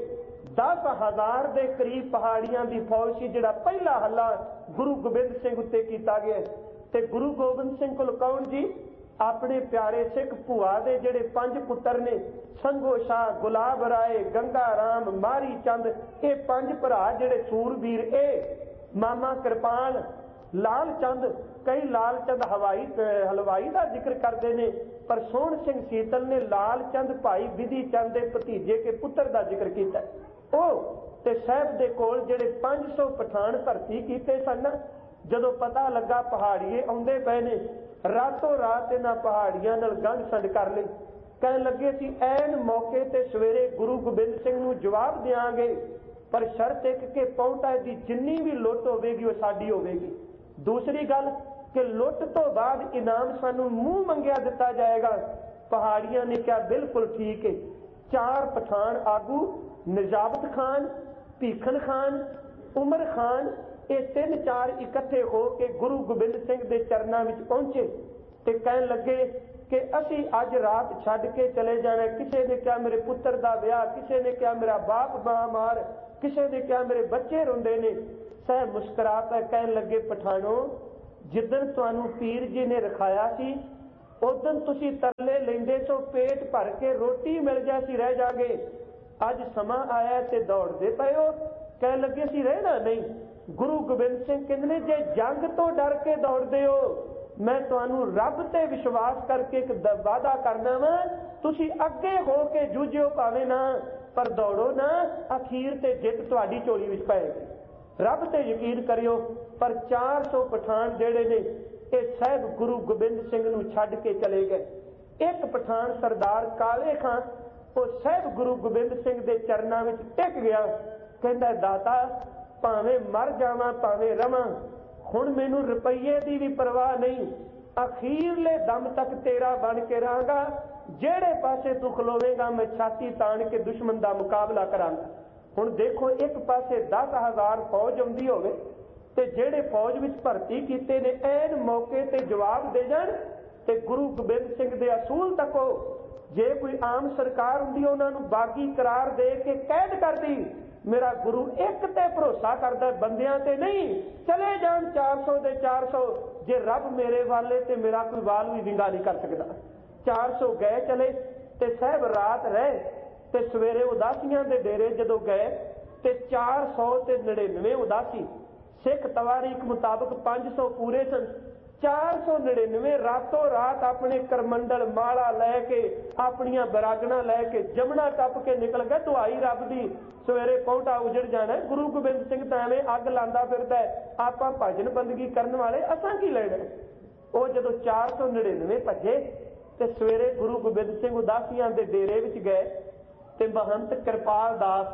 10,000 ਦੇ ਕਰੀਬ ਪਹਾੜੀਆਂ ਦੀ ਫੌਜ ਸੀ, ਜਿਹੜਾ ਪਹਿਲਾ ਹੱਲਾ ਗੁਰੂ ਗੋਬਿੰਦ ਸਿੰਘ ਉੱਤੇ ਕੀਤਾ ਗਿਆ। ਤੇ ਗੁਰੂ ਗੋਬਿੰਦ ਸਿੰਘ ਕੋਲ ਕੌਣ ਜੀ? ਆਪਣੇ ਪਿਆਰੇ ਸਿੱਖ ਭੂਆ ਦੇ ਜਿਹੜੇ 5 ਪੁੱਤਰ ਨੇ, ਸੰਗੋ ਸ਼ਾਹ, ਗੁਲਾਬ ਰਾਏ, ਗੰਗਾ ਰਾਮ, ਮਾਰੀ ਚੰਦ, ਇਹ 5 ਭਰਾ ਜਿਹੜੇ ਸੂਰਬੀਰ। ਇਹ ਮਾਮਾ ਕਿਰਪਾਨ, ਲਾਲ ਚੰਦ, ਕਈ ਲਾਲ ਚੰਦ ਹਲਵਾਈ ਦਾ ਜ਼ਿਕਰ ਕਰਦੇ ਨੇ, ਪਰ ਸੋਹਣ ਸਿੰਘ ਸੀਤਲ ਨੇ ਲਾਲ ਚੰਦ ਭਾਈ ਵਿਧੀ ਚੰਦ ਦੇ ਭਤੀਜੇ ਕੇ ਪੁੱਤਰ ਦਾ ਜ਼ਿਕਰ ਕੀਤਾ। ਉਹ ਤੇ ਸਾਹਿਬ ਦੇ ਕੋਲ ਜਿਹੜੇ 500 ਪਠਾਨ ਭਰਤੀ ਕੀਤੇ ਸਨ। ਜਦੋਂ ਪਤਾ ਲੱਗਾ ਪਹਾੜੀਏ ਆਉਂਦੇ ਪਏ ਨੇ, ਰਾਤੋਂ ਰਾਤ ਇਹਨਾਂ ਪਹਾੜੀਆਂ ਨਾਲ ਗੰਢ ਛੰਡ ਕਰ ਲਈ। ਕਹਿਣ ਲੱਗੇ ਸੀ ਐਨ ਮੌਕੇ ਤੇ ਸਵੇਰੇ ਗੁਰੂ ਗੋਬਿੰਦ ਸਿੰਘ ਨੂੰ ਜਵਾਬ ਦਿਆਂਗੇ, ਪਰ ਸ਼ਰਤ ਇੱਕ ਕਿ ਪੌਂਟਾ ਦੀ ਜਿੰਨੀ ਵੀ ਲੁੱਟ ਹੋਵੇਗੀ ਉਹ ਸਾਡੀ ਹੋਵੇਗੀ। ਦੂਸਰੀ ਗੱਲ ਕਿ ਲੁੱਟ ਤੋਂ ਬਾਅਦ ਇਨਾਮ ਸਾਨੂੰ ਮੂੰਹ ਮੰਗਿਆ ਦਿੱਤਾ ਜਾਏਗਾ। ਪਹਾੜੀਆਂ ਨੇ ਕਿਹਾ ਬਿਲਕੁਲ ਠੀਕ ਹੈ। 4 ਪਠਾਨ ਆਗੂ ਨਜਾਬਤ ਖਾਨ, ਭੀਖਨ ਖਾਨ, ਉਮਰ ਖਾਨ, ਇਹ 3-4 ਇਕੱਠੇ ਹੋ ਕੇ ਗੁਰੂ ਗੋਬਿੰਦ ਸਿੰਘ ਦੇ ਚਰਨਾਂ ਵਿੱਚ ਪਹੁੰਚੇ ਤੇ ਕਹਿਣ ਲੱਗੇ ਕਿ ਅਸੀਂ ਅੱਜ ਰਾਤ ਛੱਡ ਕੇ ਚਲੇ ਜਾਣਾ। ਕਿਸੇ ਨੇ ਕਿਹਾ ਮੇਰੇ ਪੁੱਤਰ ਦਾ ਵਿਆਹ, ਕਿਸੇ ਨੇ ਕਿਹਾ ਮੇਰਾ ਬਾਪ ਬਿਮਾਰ, ਕਿਸੇ ਨੇ ਕਿਹਾ ਮੇਰੇ ਬੱਚੇ ਰੋਂਦੇ ਨੇ। ਸਾਹਿਬ ਮੁਸਕਰਾ ਕੇ ਕਹਿਣ ਲੱਗੇ ਪਠਾਣੋ, ਜਿੱਦਣ ਤੁਹਾਨੂੰ ਪੀਰ ਜੀ ਨੇ ਰਖਾਇਆ ਸੀ ਉਦੋਂ ਤੁਸੀਂ ਤਰਲੇ ਲੈਂਦੇ ਸੋ ਪੇਟ ਭਰ ਕੇ ਰੋਟੀ ਮਿਲ ਜਾ ਸੀ ਰਹਿ ਜਾਗੇ, ਅੱਜ ਸਮਾਂ ਆਇਆ ਤੇ ਦੌੜਦੇ ਪਏ ਹੋ। ਕਹਿਣ ਲੱਗੇ ਸੀ ਰਹਿਣਾ ਨਹੀਂ। ਗੁਰੂ ਗੋਬਿੰਦ ਸਿੰਘ ਕਹਿੰਦੇ ਨੇ ਜੇ ਜੰਗ ਤੋਂ ਡਰ ਕੇ ਦੌੜਦੇ ਹੋ, ਮੈਂ ਤੁਹਾਨੂੰ ਰੱਬ ਤੇ ਵਿਸ਼ਵਾਸ ਕਰਕੇ ਇੱਕ ਵਾਅਦਾ ਕਰਨਾ ਵਾ, ਤੁਸੀਂ ਅੱਗੇ ਹੋ ਕੇ ਜੂਝਿਓ ਭਾਵੇਂ ਨਾ, ਪਰ ਦੌੜੋ ਨਾ, ਅਖੀਰ ਤੇ ਜਿੱਤ ਤੁਹਾਡੀ ਝੋਲੀ ਵਿੱਚ ਪਏਗੀ। ਰੱਬ ਤੇ ਯਕੀਨ ਕਰਿਓ। ਪਰ 400 ਪਠਾਨ ਜਿਹੜੇ ਨੇ ਇਹ ਸਾਹਿਬ ਗੁਰੂ ਗੋਬਿੰਦ ਸਿੰਘ ਨੂੰ ਛੱਡ ਕੇ ਚਲੇ ਗਏ। ਇੱਕ ਪਠਾਨ ਸਰਦਾਰ ਕਾਲੇ ਖਾਂ, ਉਹ ਸਾਹਿਬ ਗੁਰੂ ਗੋਬਿੰਦ ਸਿੰਘ ਦੇ ਚਰਨਾਂ ਵਿੱਚ ਟਿਕ ਗਿਆ। ਕਹਿੰਦਾ ਦਾਤਾ ਭਾਵੇਂ ਮਰ ਜਾਵਾਂ ਭਾਵੇਂ ਰਵਾਂ, ਹੁਣ ਮੈਨੂੰ ਰੁਪਈਏ ਦੀ ਵੀ ਪਰਵਾਹ ਨਹੀਂ, ਅਖੀਰਲੇ ਦਮ ਤੱਕ ਤੇਰਾ ਬਣ ਕੇ ਰਹਾਂਗਾ। ਜਿਹੜੇ ਪਾਸੇ ਤੂੰ ਖਲੋਵੇਂਗਾ ਮੈਂ ਛਾਤੀ ਤਾਣ ਕੇ ਦੁਸ਼ਮਣ ਦਾ ਮੁਕਾਬਲਾ ਕਰਾਂਗਾ। ਹੁਣ ਦੇਖੋ, ਇੱਕ ਪਾਸੇ 10,000 ਫੌਜ ਆਉਂਦੀ ਹੋਵੇ ਤੇ ਜਿਹੜੇ ਫੌਜ ਵਿੱਚ ਭਰਤੀ ਕੀਤੇ ਨੇ ਐਨ ਮੌਕੇ ਤੇ ਜਵਾਬ ਦੇ ਜਾਣ ਤੇ ਗੁਰੂ ਗੋਬਿੰਦ ਸਿੰਘ ਦੇ ਅਸੂਲ ਤੱਕੋ। ਜੇ ਕੋਈ ਆਮ ਸਰਕਾਰ ਹੁੰਦੀ ਉਹਨਾਂ ਨੂੰ ਬਾਗੀ ਕਰਾਰ ਦੇ ਕੇ ਕੈਦ ਕਰਦੀ। ਮੇਰਾ ਗੁਰੂ ਇੱਕ ਤੇ ਭਰੋਸਾ ਕਰਦਾ, ਬੰਦਿਆਂ ਤੇ ਨਹੀਂ। ਚਲੇ ਜਾਣ 400 ਦੇ 400, ਜੇ ਰੱਬ ਮੇਰੇ ਵਾਲੇ ਤੇ ਮੇਰਾ ਕੋਈ ਵਾਲ ਵੀ ਵਿੰਗਾ ਨਹੀਂ ਕਰ ਸਕਦਾ। 400 ਗਏ ਚਲੇ ਤੇ ਸਾਹਿਬ ਰਾਤ ਰਹੇ ਤੇ ਸਵੇਰੇ ਉਦਾਸੀਆਂ ਦੇ ਡੇਰੇ ਜਦੋਂ ਗਏ ਤੇ 499 ਉਦਾਸੀ, ਸਿੱਖ ਤਵਾਰੀਖ ਮੁਤਾਬਕ 500 ਪੂਰੇ ਸਨ। 499 ਰਾਤੋਂ ਰਾਤ ਆਪਣੇ ਕਰਮੰਡਲ ਮਾਲਾ ਲੈ ਕੇ, ਆਪਣੀਆਂ ਬਰਾਗਣਾ ਲੈ ਕੇ ਜਮਣਾ ਟੱਪ ਕੇ ਨਿਕਲ ਗਏ। ਦੁਹਾਈ ਰੱਬ ਦੀ, ਸਵੇਰੇ ਪੌਂਟਾ ਉਜੜ ਜਾਣਾ। ਗੁਰੂ ਗੋਬਿੰਦ ਸਿੰਘ ਤਾਂ ਐਵੇਂ ਅੱਗ ਲਾਂਦਾ ਫਿਰਦਾ, ਆਪਾਂ ਭਜਨ ਬੰਦਗੀ ਕਰਨ ਵਾਲੇ ਅਸਾਂ ਕੀ ਲੈਣਾ। ਉਹ ਜਦੋਂ 499 ਭੱਜੇ ਤੇ ਸਵੇਰੇ ਗੁਰੂ ਗੋਬਿੰਦ ਸਿੰਘ ਉਦਾਸੀਆਂ ਦੇ ਡੇਰੇ ਵਿੱਚ ਗਏ ਤੇ ਮਹੰਤ ਕਿਰਪਾਲ ਦਾਸ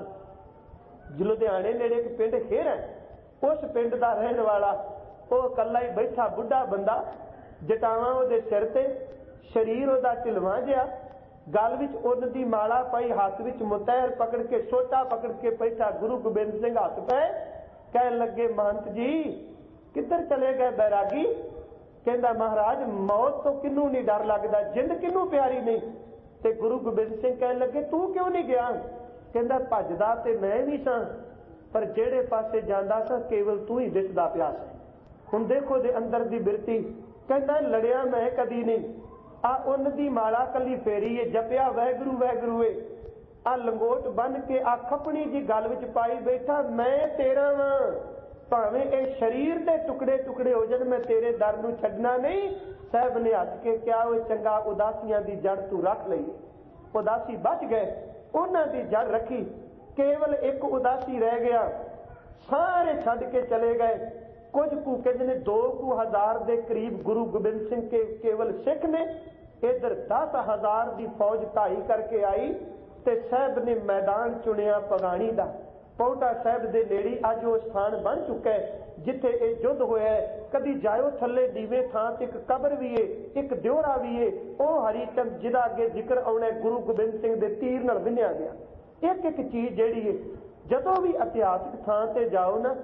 ਲੁਧਿਆਣੇ ਨੇੜੇ ਇੱਕ ਪਿੰਡ ਖੇਰ ਹੈ, ਉਸ ਪਿੰਡ ਦਾ ਰਹਿਣ ਵਾਲਾ, ਉਹ ਇਕੱਲਾ ਹੀ ਬੈਠਾ ਬੁੱਢਾ ਬੰਦਾ, ਜਟਾਵਾਂ ਉਹਦੇ ਸਿਰ ਤੇ, ਸਰੀਰ ਉਹਦਾ ਢਿਲਵਾਂ ਜਿਹਾ, ਗਲ ਵਿੱਚ ਉੱਨ ਦੀ ਮਾਲਾ ਪਾਈ, ਹੱਥ ਵਿੱਚ ਮੁਤਹਿਰ ਪਕੜ ਕੇ, ਸੋਟਾ ਪਕੜ ਕੇ ਬੈਠਾ। ਗੁਰੂ ਗੋਬਿੰਦ ਸਿੰਘ ਹੱਥ ਪਏ, ਕਹਿਣ ਲੱਗੇ ਮਹੰਤ ਜੀ ਕਿੱਧਰ ਚਲੇ ਗਏ ਬੈਰਾਗੀ? ਕਹਿੰਦਾ ਮਹਾਰਾਜ ਮੌਤ ਤੋਂ ਕਿਹਨੂੰ ਨਹੀਂ ਡਰ ਲੱਗਦਾ, ਜਿੰਦ ਕਿਹਨੂੰ ਪਿਆਰੀ ਨਹੀਂ। ਤੇ ਗੁਰੂ ਗੋਬਿੰਦ ਸਿੰਘ ਕਹਿਣ ਲੱਗੇ ਤੂੰ ਕਿਉਂ ਨਹੀਂ ਗਿਆ? ਕਹਿੰਦਾ ਭੱਜਦਾ ਤੇ ਮੈਂ ਵੀ ਸਾਂ, ਪਰ ਜਿਹੜੇ ਪਾਸੇ ਜਾਂਦਾ ਸਾਂ ਕੇਵਲ ਤੂੰ ਹੀ ਦਿਸਦਾ ਪਿਆ ਸੀ। ਹੁਣ ਦੇਖੋ ਦੇ ਅੰਦਰ ਦੀ ਬਿਰਤੀ। ਕਹਿੰਦਾ ਲੜਿਆ ਮੈਂ ਕਦੀ ਨਹੀਂ, ਆ ਉੱਨ ਦੀ ਮਾਲਾ ਕੱਲੀ ਫੇਰੀ ਏ, ਜਪਿਆ ਵਾਹਿਗੁਰੂ ਵਾਹਿਗੁਰੂ ਏ, ਆ ਲੰਗੋਟ ਬੰਨ ਕੇ ਆ ਖਪਣੀ ਜੀ ਗਲ ਵਿੱਚ ਪਾਈ ਬੈਠਾ, ਮੈਂ ਤੇਰਾ ਵਾਂ, ਭਾਵੇਂ ਇਹ ਸਰੀਰ ਦੇ ਟੁਕੜੇ ਟੁਕੜੇ ਹੋ ਜਾਣ, ਮੈਂ ਤੇਰੇ ਦਰ ਨੂੰ ਛੱਡਣਾ ਨਹੀਂ। ਸਾਹਿਬ ਨੇ ਹੱਸ ਕੇ ਕਿਹਾ ਉਹ ਚੰਗਾ, ਉਦਾਸੀਆਂ ਦੀ ਜੜ ਤੂੰ ਰੱਖ ਲਈ। ਉਦਾਸੀ ਬਚ ਗਏ, ਉਹਨਾਂ ਦੀ ਜੜ ਰੱਖੀ, ਕੇਵਲ ਇੱਕ ਉਦਾਸੀ ਰਹਿ ਗਿਆ। ਸਾਰੇ ਛੱਡ ਕੇ ਚਲੇ ਗਏ। ਕੁਝ ਕੁ ਕਹਿੰਦੇ ਨੇ 2,000 ਦੇ ਕਰੀਬ ਗੁਰੂ ਗੋਬਿੰਦ ਸਿੰਘ ਕੇ ਕੇਵਲ ਸਿੱਖ ਨੇ। ਇਧਰ 10,000 ਦੀ ਫੌਜ ਢਾਈ ਕਰਕੇ ਆਈ ਤੇ ਸਾਹਿਬ ਨੇ ਮੈਦਾਨ ਚੁਣਿਆ ਪਗਾਣੀ ਦਾ। ਪੌਂਟਾ ਸਾਹਿਬ ਦੇ ਨੇੜੇ ਅੱਜ ਉਹ ਸਥਾਨ ਬਣ ਚੁੱਕਾ ਹੈ ਜਿੱਥੇ ਇਹ ਯੁੱਧ ਹੋਇਆ। ਕਦੀ ਜਾਇਓ ਥੱਲੇ ਨੀਵੇਂ ਥਾਂ ਤੇ ਇੱਕ ਕਬਰ ਵੀ ਏ, ਇੱਕ ਦਿਓਰਾ ਵੀ ਏ, ਉਹ ਹਰੀ ਚੰਦ ਜਿਹਦਾ ਅੱਗੇ ਜ਼ਿਕਰ ਆਉਣਾ ਗੁਰੂ ਗੋਬਿੰਦ ਸਿੰਘ ਦੇ ਤੀਰ ਨਾਲ ਵਿੰਨਿਆ ਗਿਆ। ਇੱਕ ਇੱਕ ਚੀਜ਼ ਜਿਹੜੀ ਏ, ਜਦੋਂ ਵੀ ਇਤਿਹਾਸਕ ਥਾਂ ਤੇ ਜਾਓ ਨਾ,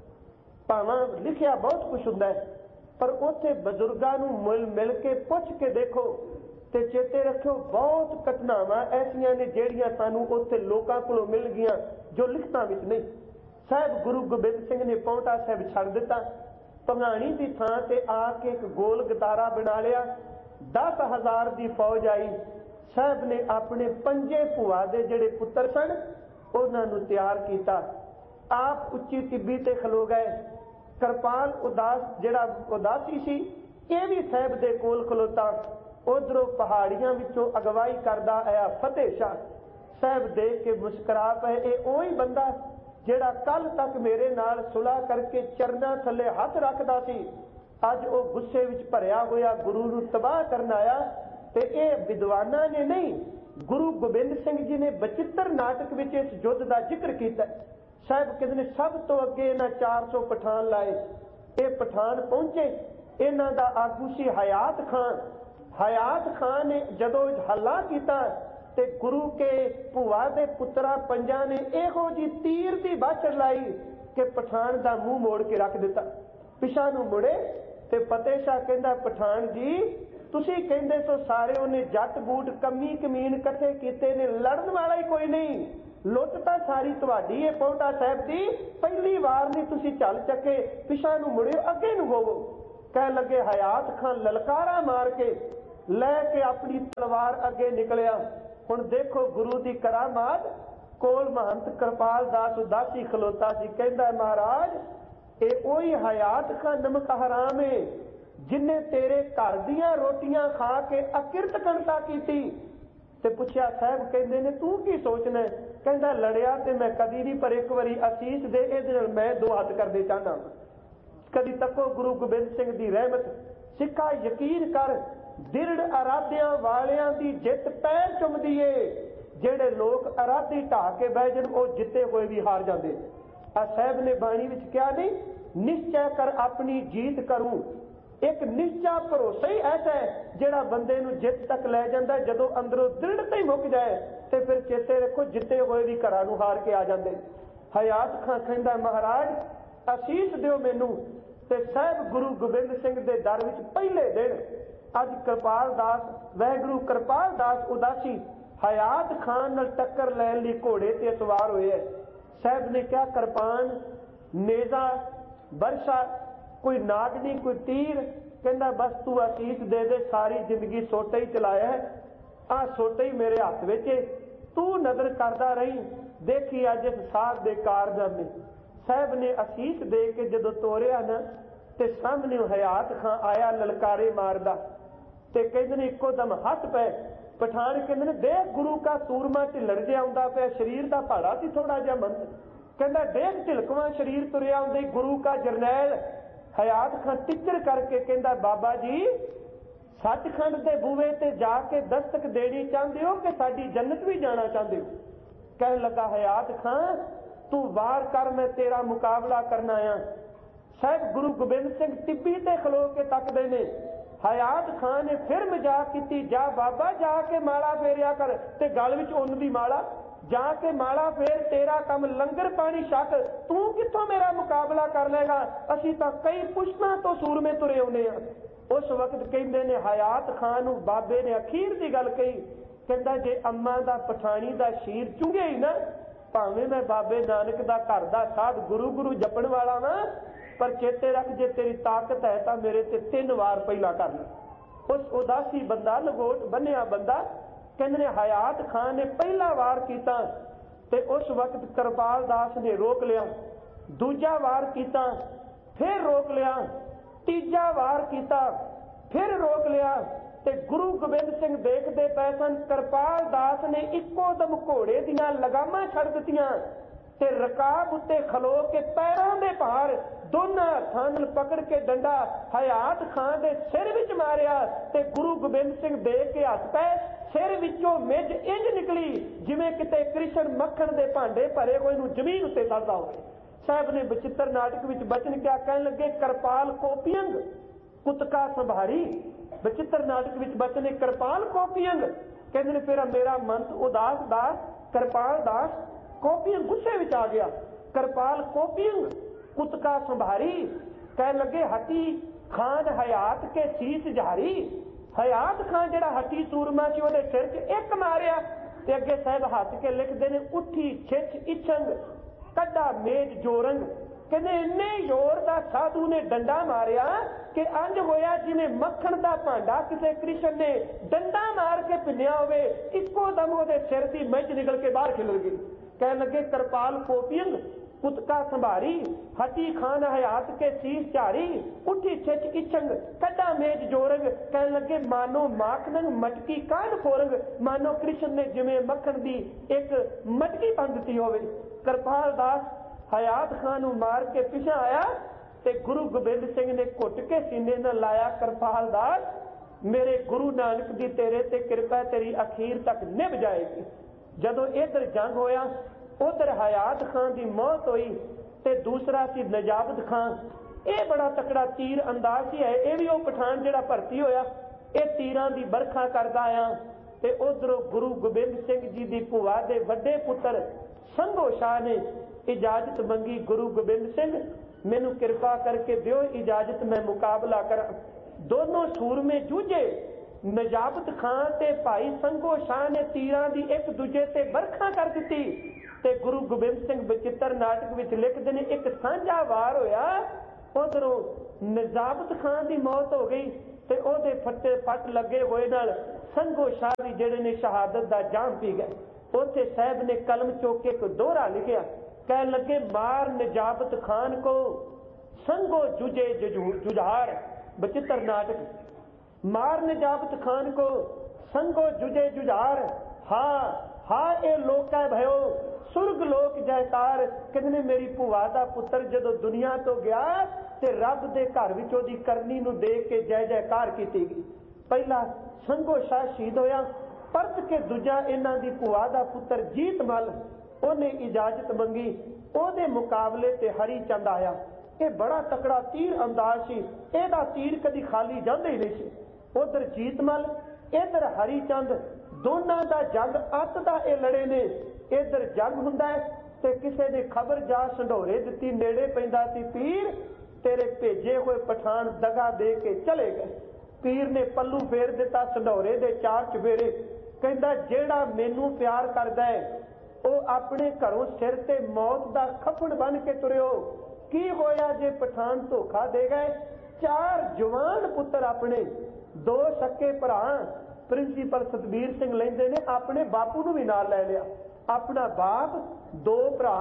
ਭਾਵੇਂ ਲਿਖਿਆ ਬਹੁਤ ਕੁਛ ਹੁੰਦਾ ਹੈ, ਪਰ ਉੱਥੇ ਬਜ਼ੁਰਗਾਂ ਨੂੰ ਮਿਲ ਕੇ ਪੁੱਛ ਕੇ ਦੇਖੋ ਤੇ ਚੇਤੇ ਰੱਖਿਓ ਬਹੁਤ ਘਟਨਾਵਾਂ ਐਸੀਆਂ ਨੇ ਜਿਹੜੀਆਂ ਸਾਨੂੰ ਉੱਥੇ ਲੋਕਾਂ ਕੋਲੋਂ ਮਿਲ ਗਈਆਂ ਜੋ ਲਿਖਤਾਂ ਵਿੱਚ ਨਹੀਂ। ਸਾਹਿਬ ਗੁਰੂ ਗੋਬਿੰਦ ਸਿੰਘ ਨੇ ਪੌਂਟਾ ਸਾਹਿਬ ਛੱਡ ਦਿੱਤਾ, ਭੰਗਾਣੀ ਦੀ ਥਾਂ ਤੇ ਆ ਕੇ ਇੱਕ ਗੋਲ ਗਦਾਰਾ ਬਣਾ ਲਿਆ। 10,000 ਦੀ ਫੌਜ ਆਈ। ਸਾਹਿਬ ਨੇ ਆਪਣੇ 5 ਭੂਆ ਦੇ ਜਿਹੜੇ ਪੁੱਤਰ ਸਨ ਉਹਨਾਂ ਨੂੰ ਤਿਆਰ ਕੀਤਾ। ਆਪ ਉੱਚੀ ਟਿੱਬੀ ਤੇ ਖਲੋ ਗਏ। ਕਿਰਪਾਲ ਉਦਾਸ ਜਿਹੜਾ ਉਦਾਸੀ ਸੀ ਇਹ ਵੀ ਸਾਹਿਬ ਦੇ ਕੋਲ ਖਲੋਤਾ। ਉਧਰੋਂ ਪਹਾੜੀਆਂ ਵਿੱਚੋਂ ਅਗਵਾਈ ਕਰਦਾ ਆਇਆ ਫਤਿਹ ਸ਼ਾਹ। ਸਾਹਿਬ ਦੇਖ ਕੇ ਮੁਸਕਰਾ ਪਏ, ਇਹ ਉਹੀ ਬੰਦਾ ਜਿਹੜਾ ਕੱਲ ਤੱਕ ਮੇਰੇ ਨਾਲ ਸੁਲ੍ਹਾ ਕਰਕੇ ਚਰਨਾਂ ਥੱਲੇ ਹੱਥ ਰੱਖਦਾ ਸੀ, ਅੱਜ ਉਹ ਗੁੱਸੇ ਵਿੱਚ ਭਰਿਆ ਹੋਇਆ ਗੁਰੂ ਨੂੰ ਤਬਾਹ ਕਰਨ ਆਇਆ। ਤੇ ਇਹ ਵਿਦਵਾਨਾਂ ਨੇ ਨਹੀਂ, ਗੁਰੂ ਗੋਬਿੰਦ ਸਿੰਘ ਜੀ ਨੇ ਬਚਿੱਤਰ ਨਾਟਕ ਵਿੱਚ ਇਸ ਯੁੱਧ ਦਾ ਜ਼ਿਕਰ ਕੀਤਾ। ਸਾਹਿਬ ਕਹਿੰਦੇ ਨੇ ਸਭ ਤੋਂ ਅੱਗੇ ਇਹਨਾਂ 400 ਪਠਾਨ ਲਾਏ। ਇਹ ਪਠਾਨ ਪਹੁੰਚੇ, ਇਹਨਾਂ ਦਾ ਆਗੂ ਸੀ ਹਯਾਤ ਖਾਨ। ਹਯਾਤ ਖਾਨ ਨੇ ਜਦੋਂ ਹੱਲਾ ਕੀਤਾ ਤੇ ਗੁਰੂ ਕੇ ਭੂਆ ਦੇ ਪੁੱਤਰਾ ਪੰਜਾਂ ਨੇ ਇਹੋ ਜੀ ਤੀਰ ਦੀ ਬਾਛੜ ਲਾਈ ਕਿ ਪਠਾਨ ਦਾ ਮੂੰਹ ਮੋੜ ਕੇ ਰੱਖ ਦਿੱਤਾ। ਪਿਛਾਂ ਨੂੰ ਮੁੜੇ ਤੇ ਫਤਿਹ ਸ਼ਾਹ ਕਹਿੰਦਾ, ਪਠਾਨ ਜੀ ਤੁਸੀਂ ਕਹਿੰਦੇ ਸੋ ਸਾਰੇ ਉਹਨੇ ਜੱਟ ਬੂਟ ਕਮੀ ਕਮੀਨ ਇਕੱਠੇ ਕੀਤੇ ਨੇ, ਲੜਨ ਵਾਲਾ ਹੀ ਕੋਈ ਨਹੀਂ, ਲੁੱਟ ਤਾਂ ਸਾਰੀ ਤੁਹਾਡੀ ਹੈ ਪੌਂਟਾ ਸਾਹਿਬ ਦੀ, ਪਹਿਲੀ ਵਾਰ ਨਹੀਂ ਤੁਸੀਂ ਚੱਲ ਚੱਕੇ, ਪਿਛਾਂ ਨੂੰ ਮੁੜਿਓ ਅੱਗੇ ਨੂੰ ਹੋਵੋ। ਕਹਿਣ ਲੱਗੇ ਹਯਾਤ ਖਾਨ ਲਲਕਾਰਾ ਮਾਰ ਕੇ ਲੈ ਕੇ ਆਪਣੀ ਤਲਵਾਰ ਅੱਗੇ ਨਿਕਲਿਆ। ਹੁਣ ਦੇਖੋ ਗੁਰੂ ਦੀ ਕਰਾਮਾਤ, ਕੋਲ ਮਹੰਤ ਕਿਰਪਾਲ ਦਾਸ ਉਦਾਸੀ ਖਲੋਤਾ ਸੀ। ਕਹਿੰਦਾ ਮਹਾਰਾਜ ਇਹ ਉਹੀ ਹਯਾਤ ਖਾਨ ਨਮਕ ਹਰਾਮ ਹੈ ਜਿਨੇ ਤੇਰੇ ਘਰ ਦੀਆਂ ਰੋਟੀਆਂ ਖਾ ਕੇ ਅਕਿਰਤ ਕੰਤਾ ਕੀਤੀ। ਤੇ ਪੁੱਛਿਆ ਸਾਹਿਬ, ਕਹਿੰਦੇ ਨੇ ਤੂੰ ਕੀ ਸੋਚਣਾ? ਕਹਿੰਦਾ ਲੜਿਆ ਤੇ ਮੈਂ ਕਦੀ ਨਹੀਂ, ਪਰ ਇੱਕ ਵਾਰੀ ਅਸੀਸ ਦੇ, ਇਹਦੇ ਨਾਲ ਮੈਂ ਦੋ ਹੱਥ ਕਰਦੇ ਚਾਹਨਾ। ਕਦੀ ਤੱਕੋ ਗੁਰੂ ਗੋਬਿੰਦ ਸਿੰਘ ਦੀ ਰਹਿਮਤ, ਸਿੱਖਾ ਯਕੀਨ ਕਰ ਦਿਰੜ ਅਰਾਧਿਆਂ ਵਾਲਿਆਂ ਦੀ ਜਿੱਤ ਪੈਰ ਚੁੰਮਦੀ ਏ। ਜਿਹੜੇ ਲੋਕ ਅਰਾਧੀ ਢਾਹ ਕੇ ਬਹਿ ਜਾਣ ਉਹ ਜਿੱਤੇ ਹੋਏ ਵੀ ਹਾਰ ਜਾਂਦੇ। ਆ ਸਾਹਿਬ ਨੇ ਬਾਣੀ ਵਿੱਚ ਕਿਹਾ ਨਹੀਂ, ਨਿਸ਼ਚੈ ਕਰ ਆਪਣੀ ਜੀਤ ਕਰੂੰ। ਇੱਕ ਨਿਸ਼ਚਾ ਭਰੋਸਾ ਹੀ ਐਸਾ ਹੈ ਜਿਹੜਾ ਬੰਦੇ ਨੂੰ ਜਿੱਤ ਤੱਕ ਲੈ ਜਾਂਦਾ। ਜਦੋਂ ਅੰਦਰੋਂ ਦ੍ਰਿੜਤਾ ਹੀ ਮੁੱਕ ਜਾਏ ਤੇ ਫਿਰ ਚੇਤੇ ਰੱਖੋ ਜਿੱਤੇ ਹੋਏ ਵੀ ਘਰਾਂ ਨੂੰ ਹਾਰ ਕੇ ਆ ਜਾਂਦੇ। ਹਯਾਤ ਖਾਨ ਕਹਿੰਦਾ ਮਹਾਰਾਜ ਅਸੀਸ ਦਿਓ ਮੈਨੂੰ। ਤੇ ਸਾਹਿਬ ਗੁਰੂ ਗੋਬਿੰਦ ਸਿੰਘ ਦੇ ਦਰ ਵਿੱਚ ਪਹਿਲੇ ਦਿਨ ਅੱਜ ਕਿਰਪਾਲ ਦਾਸ, ਵਾਹਿਗੁਰੂ ਕਿਰਪਾਲ ਦਾਸ ਉਦਾਸੀ ਹਯਾਤ ਖਾਨ ਨਾਲ ਟੱਕਰ ਲੈਣ ਲਈ ਘੋੜੇ ਤੇ ਸਵਾਰ ਹੋਏ ਹੈ। ਸਾਹਿਬ ਨੇ ਕਿਹਾ ਕਿਰਪਾਨ, ਨੇਜ਼ਾ, ਬਰਸ਼ਾ, ਕੋਈ ਨਾਗਨੀ, ਕੋਈ ਤੀਰ। ਕਹਿੰਦਾ ਬਸ ਤੂੰ ਅਸੀਸ ਦੇ ਦੇ, ਸਾਰੀ ਜ਼ਿੰਦਗੀ ਸੋਟਾ ਹੀ ਚਲਾਇਆ ਹੈ, ਆਹ ਸੋਟਾ ਹੀ ਮੇਰੇ ਹੱਥ ਵਿੱਚ ਹੈ, ਤੂੰ ਨਜ਼ਰ ਕਰਦਾ ਰਹੀਂ, ਦੇਖੀ ਅੱਜ ਇਸ ਸਾਧ ਦੇ ਕਾਰਨਾਮੇ। ਸਾਹਿਬ ਨੇ ਅਸੀਸ ਦੇ ਕੇ ਜਦੋਂ ਤੋਰਿਆ ਨਾ ਤੇ ਸਾਹਮਣੇ ਹਯਾਤ ਖਾਨ ਆਇਆ ਲਲਕਾਰੇ ਮਾਰਦਾ। ਤੇ ਕਹਿੰਦੇ ਨੇ ਇੱਕੋ ਦਮ ਹੱਥ ਪਏ। ਪਠਾਨ ਕਹਿੰਦੇ ਨੇ ਦੇਖ ਗੁਰੂ ਕਾ ਸੂਰਮਾ ਢਿੱਲੜ ਜਿਹਾ ਆਉਂਦਾ ਪਿਆ, ਸਰੀਰ ਦਾ ਭਾੜਾ ਸੀ ਥੋੜਾ ਜਿਹਾ ਮੰਦ। ਕਹਿੰਦਾ ਦੇਖ ਢਿਲਕਵਾਂ ਸਰੀਰ ਤੁਰਿਆ ਆਉਂਦੇ ਗੁਰੂ ਕਾ ਜਰਨੈਲ। ਹਯਾਤ ਖਾਨ ਟਿੱਚਰ ਕਰਕੇ ਕਹਿੰਦਾ ਬਾਬਾ ਜੀ ਸੱਚਖੰਡ ਦੇ ਬੂਹੇ ਤੇ ਜਾ ਕੇ ਦਸਤਕ ਦੇਣੀ ਚਾਹੁੰਦੇ ਹੋ ਕਿ ਸਾਡੀ ਜੰਨਤ ਵੀ ਜਾਣਾ ਚਾਹੁੰਦੇ ਹੋ? ਕਹਿਣ ਲੱਗਾ ਹਯਾਤ ਖਾਨ ਤੂੰ ਵਾਰ ਕਰ, ਮੈਂ ਤੇਰਾ ਮੁਕਾਬਲਾ ਕਰਨਾ ਆ। ਸਾਹਿਬ ਗੁਰੂ ਗੋਬਿੰਦ ਸਿੰਘ ਟਿੱਬੀ ਤੇ ਖਲੋ ਕੇ ਤੱਕਦੇ ਨੇ। ਹਯਾਤ ਖਾਨ ਨੇ ਫਿਰ ਮਜ਼ਾਕ ਕੀਤੀ, ਜਾ ਬਾਬਾ ਜਾ ਕੇ ਮਾਲਾ ਫੇਰਿਆ ਕਰ, ਤੇ ਗਲ ਵਿੱਚ ਉੱਨ ਦੀ ਮਾਲਾ, ਜਾ ਕੇ ਮਾਲਾ ਫੇਰ, ਤੇਰਾ ਕੰਮ ਲੰਗਰ ਪਾਣੀ ਛਕ, ਤੂੰ ਕਿੱਥੋਂ ਮੇਰਾ ਮੁਕਾਬਲਾ ਕਰ ਲੇਗਾ? ਅਸੀਂ ਤਾਂ ਕਈ ਪੁਸ਼ਤਾਂ ਤੋਂ ਸੂਰਮੇ ਤੁਰੇ ਆਉਂਦੇ ਆ। ਉਸ ਵਕਤ ਕਹਿੰਦੇ ਨੇ ਹਯਾਤ ਖਾਨ ਨੂੰ ਬਾਬੇ ਨੇ ਅਖੀਰ ਦੀ ਗੱਲ ਕਹੀ। ਕਹਿੰਦਾ ਜੇ ਅੰਮਾ ਦਾ ਪਠਾਣੀ ਦਾ ਸ਼ੀਰ ਚੁੰਗੇ ਹੀ ਨਾ, ਭਾਵੇਂ ਮੈਂ ਬਾਬੇ ਨਾਨਕ ਦਾ ਘਰ ਦਾ ਸਾਧ ਗੁਰੂ ਗੁਰੂ ਜਪਣ ਵਾਲਾ ਵਾਂ, ਪਰ ਚੇਤੇ ਰੱਖ ਜੇ ਤੇਰੀ ਤਾਕਤ ਹੈ ਤਾਂ ਮੇਰੇ ਤੇ 3 ਵਾਰ ਪਹਿਲਾਂ ਕਰ ਲੈ। ਉਸ ਉਦਾਸੀ ਬੰਦਾ, ਲਗੋਟ ਬੰਨਿਆ ਬੰਦਾ, ਕਹਿੰਦੇ ਨੇ ਹਯਾਤ ਖਾਨ ਨੇ ਪਹਿਲਾ ਵਾਰ ਕੀਤਾ ਤੇ ਉਸ ਵਕਤ ਕਿਰਪਾਲ ਦਾਸ ਨੇ ਰੋਕ ਲਿਆ। ਦੂਜਾ ਵਾਰ ਕੀਤਾ, ਫਿਰ ਰੋਕ ਲਿਆ। ਤੀਜਾ ਵਾਰ ਕੀਤਾ, ਫਿਰ ਰੋਕ ਲਿਆ। ਤੇ ਗੁਰੂ ਗੋਬਿੰਦ ਸਿੰਘ ਦੇਖਦੇ ਪਏ ਸਨ। ਕਿਰਪਾਲ ਦਾਸ ਨੇ ਇੱਕੋ ਦਮ ਘੋੜੇ ਦੀਆਂ ਲਗਾਮਾਂ ਛੱਡ ਦਿੱਤੀਆਂ ਤੇ ਰਕਾਬ ਉੱਤੇ ਖਲੋ ਕੇ ਪੈਰਾਂ ਦੇ ਭਾਰ ਦੋਨਾਂ ਹੱਥਾਂ ਨਾਲ ਪਕੜ ਕੇ ਡੰਡਾ ਹਯਾਤ ਖਾਨ ਦੇ ਸਿਰ ਵਿੱਚ ਮਾਰਿਆ। ਤੇ ਗੁਰੂ ਗੋਬਿੰਦ ਸਿੰਘ ਦੇਖ ਕੇ ਹੱਸ ਪਏ। ਸਿਰ ਵਿੱਚੋਂ ਮਿੱਝ ਇੰਝ ਨਿਕਲੀ ਜਿਵੇਂ ਕਿਤੇ ਕ੍ਰਿਸ਼ਨ ਮੱਖਣ ਦੇ ਭਾਂਡੇ ਭਰੇ ਹੋਏ ਨੂੰ ਜ਼ਮੀਨ ਉੱਤੇ ਸੜਦਾ ਹੋਵੇ। ਸਾਹਿਬ ਨੇ ਬਚਿੱਤਰ ਨਾਟਕ ਵਿੱਚ ਬਚਨ ਕਿਹਾ, ਕਹਿਣ ਲੱਗੇ ਕਿਰਪਾਲ ਕੋਪੀਅੰਗ ਕੁਤਕਾ ਸੰਭਾਰੀ। ਬਚਿੱਤਰ ਨਾਟਕ ਵਿੱਚ ਬਚਨ ਹੈ ਕਿਰਪਾਲ ਕੋਪੀਅੰਗ। ਕਹਿੰਦੇ ਨੇ ਫਿਰ ਮੇਰਾ ਮੰਤ ਉਦਾਸ ਦਾਸ ਕਿਰਪਾਲ ਦਾਸ ਕੋਪੀਅੰਗ ਗੁੱਸੇ ਵਿੱਚ ਆ ਗਿਆ। ਕਿਰਪਾਲ ਕੋਪੀਅੰਗ ਕੁਤਕਾ ਸੰਭਾਰੀ। ਕਹਿਣ ਲੱਗੇ ਹਟੀ ਖਾਨ ਹਯਾਤ ਕੇ ਸੀਸ ਜਹਾਰੀ। ਹਯਾਤ ਖਾਨ ਜਿਹੜਾ ਹੱਟੀ ਸੂਰਮਾ ਸੀ ਉਹਦੇ ਸਿਰ 'ਚ ਇੱਕ ਮਾਰਿਆ। ਤੇ ਅੱਗੇ ਸਾਹਿਬ ਹੱਸ ਕੇ ਲਿਖਦੇ ਨੇ ਉੱਠੀ ਛਿੱਛ ਇਛੰਗ ਕੱਢਾ ਮੇਜ ਜੋਰੰਗ। ਕਹਿੰਦੇ ਇੰਨੇ ਜ਼ੋਰ ਦਾ ਸਾਧੂ ਨੇ ਡੰਡਾ ਮਾਰਿਆ ਕਿ ਇੰਜ ਹੋਇਆ ਜਿਵੇਂ ਮੱਖਣ ਦਾ ਭਾਂਡਾ ਕਿਸੇ ਕ੍ਰਿਸ਼ਨ ਨੇ ਡੰਡਾ ਮਾਰ ਕੇ ਭਿੰਨਿਆ ਹੋਵੇ। ਇੱਕੋ ਦਮ ਉਹਦੇ ਸਿਰ ਦੀ ਮਿੱਝ ਨਿਕਲ ਕੇ ਬਾਹਰ ਖਿਲਰ ਗਈ। ਕਹਿਣ ਲੱਗੇ ਕਿਰਪਾਲ ਕੋਪੀਅੰਗ ਕੁਤਕਾ ਸੰਭਾਰੀ ਹਟੀ ਖਾਨ ਹਯਾਤ ਕੇ ਸੀਸ ਝਾਰੀ ਉੱਠੀ ਛਿੱਛ ਇਛੰਗ ਕੱਢਾ ਮੇਜ ਜੋਰੰਗ। ਕਹਿਣ ਲੱਗੇ ਮਾਨੋ ਮਾਖਨੰਗ ਮਟਕੀ ਕਾਨ ਫੋਰੰਗ। ਮਾਨੋ ਕ੍ਰਿਸ਼ਨ ਨੇ ਜਿਵੇਂ ਮੱਖਣ ਦੀ ਇੱਕ ਮਟਕੀ ਬੰਨ ਦਿੱਤੀ ਹੋਵੇ। ਕਿਰਪਾਲ ਦਾਸ ਹਯਾਤ ਖਾਨ ਨੂੰ ਮਾਰ ਕੇ ਪਿਛਾ ਆਇਆ ਤੇ ਗੁਰੂ ਗੋਬਿੰਦ ਸਿੰਘ ਨੇ ਘੁੱਟ ਕੇ ਸੀਨੇ ਨਾਲ ਲਾਇਆ, ਕਿਰਪਾਲ ਦਾਸ ਮੇਰੇ ਗੁਰੂ ਨਾਨਕ ਦੀ ਤੇਰੇ ਤੇ ਕਿਰਪਾ, ਤੇਰੀ ਅਖੀਰ ਤੱਕ ਨਿਭ ਜਾਏਗੀ। ਜਦੋਂ ਇੱਧਰ ਜੰਗ ਹੋਇਆ ਉਧਰ ਹਯਾਤ ਖਾਨ ਦੀ ਮੌਤ ਹੋਈ ਤੇ ਦੂਸਰਾ ਸੀ ਨਜਾਬਤ ਖਾਨ। ਇਹ ਬੜਾ ਤਕੜਾ ਤੀਰ ਅੰਦਾਜ਼ ਸੀ ਹੈ। ਇਹ ਵੀ ਉਹ ਪਠਾਨ ਜਿਹੜਾ ਭਰਤੀ ਹੋਇਆ, ਇਹ ਤੀਰਾਂ ਦੀ ਬਰਖਾ ਕਰਦਾ ਆ। ਤੇ उधरों गुरु गोबिंद सिंह जी की भूआ के वड्डे पुत्र संघो शाह ने इजाजत मंगी। गुरु गोबिंद सिंह मैनू कृपा करके दिओ इजाजत, मैं मुकाबला करा। दोनों सूरमे जूझे। नजाबत खान ते भाई संघो शाह ने तीरां दी एक दूजे ते बरखा कर दी। ते गुरु गोबिंद सिंह बचित्र नाटक विच लिखदे ने एक सांझा वार होया। उधरों नजाबत खान की मौत हो गई ते ओदे फट्टे फट लगे होए नाल संघो शाह भी जिहड़े ने शहादत दा जाम पी गए। उत्थे साहब ने कलम चुक के एक दोहरा लिखिया, कह लगे मार नजाबत खान को संघो जुझे जुझार। बचित्र नाटक। मार नजाबत खान को संघो जुझे जुझार। हाँ हाँ ये लोका भयो सुरग लोक जयकार। कहने मेरी भूआ का पुत्र जदों दुनिया तो गया ते रब दे घर विच ओदी करनी नूं देख के जय जयकार की गई। पहला संघो शाह शहीद होया, परत के दूजा इन्हां दी भूआ दा पुत्र जीत मल ओने इजाजत मंगी। ओदे मुकाबले ते हरी चंद आया। ये बड़ा तकड़ा तीर अंदाज सी, एदा तीर कदी खाली जांदे ही नहीं सी। उधर जीत मल इधर हरी चंद, दोनों का जंग अत दा ये लड़े ने। इधर जंग हुंदा है ते किसे ने खबर जा संढोरे दिती, नेड़े पैंदा सी पीर तेरे भेजे हुए पठान दगा दे के चले गए। पीर ने पल्लू फेर दिता संढोरे दे चार चफेरे। कहंदा जेड़ा मैनू प्यार करदा है वो अपने घरों सिर ते मौत दा खपड़ बन के तुरियो। की होया जे पठान धोखा दे गए। चार जवान पुत्र अपने, दो सके भरा प्रिंसीपल सतबीर सिंह लेंदे ने अपने बापू नूं भी नाल लै लिया। अपना बाप, दो भरा,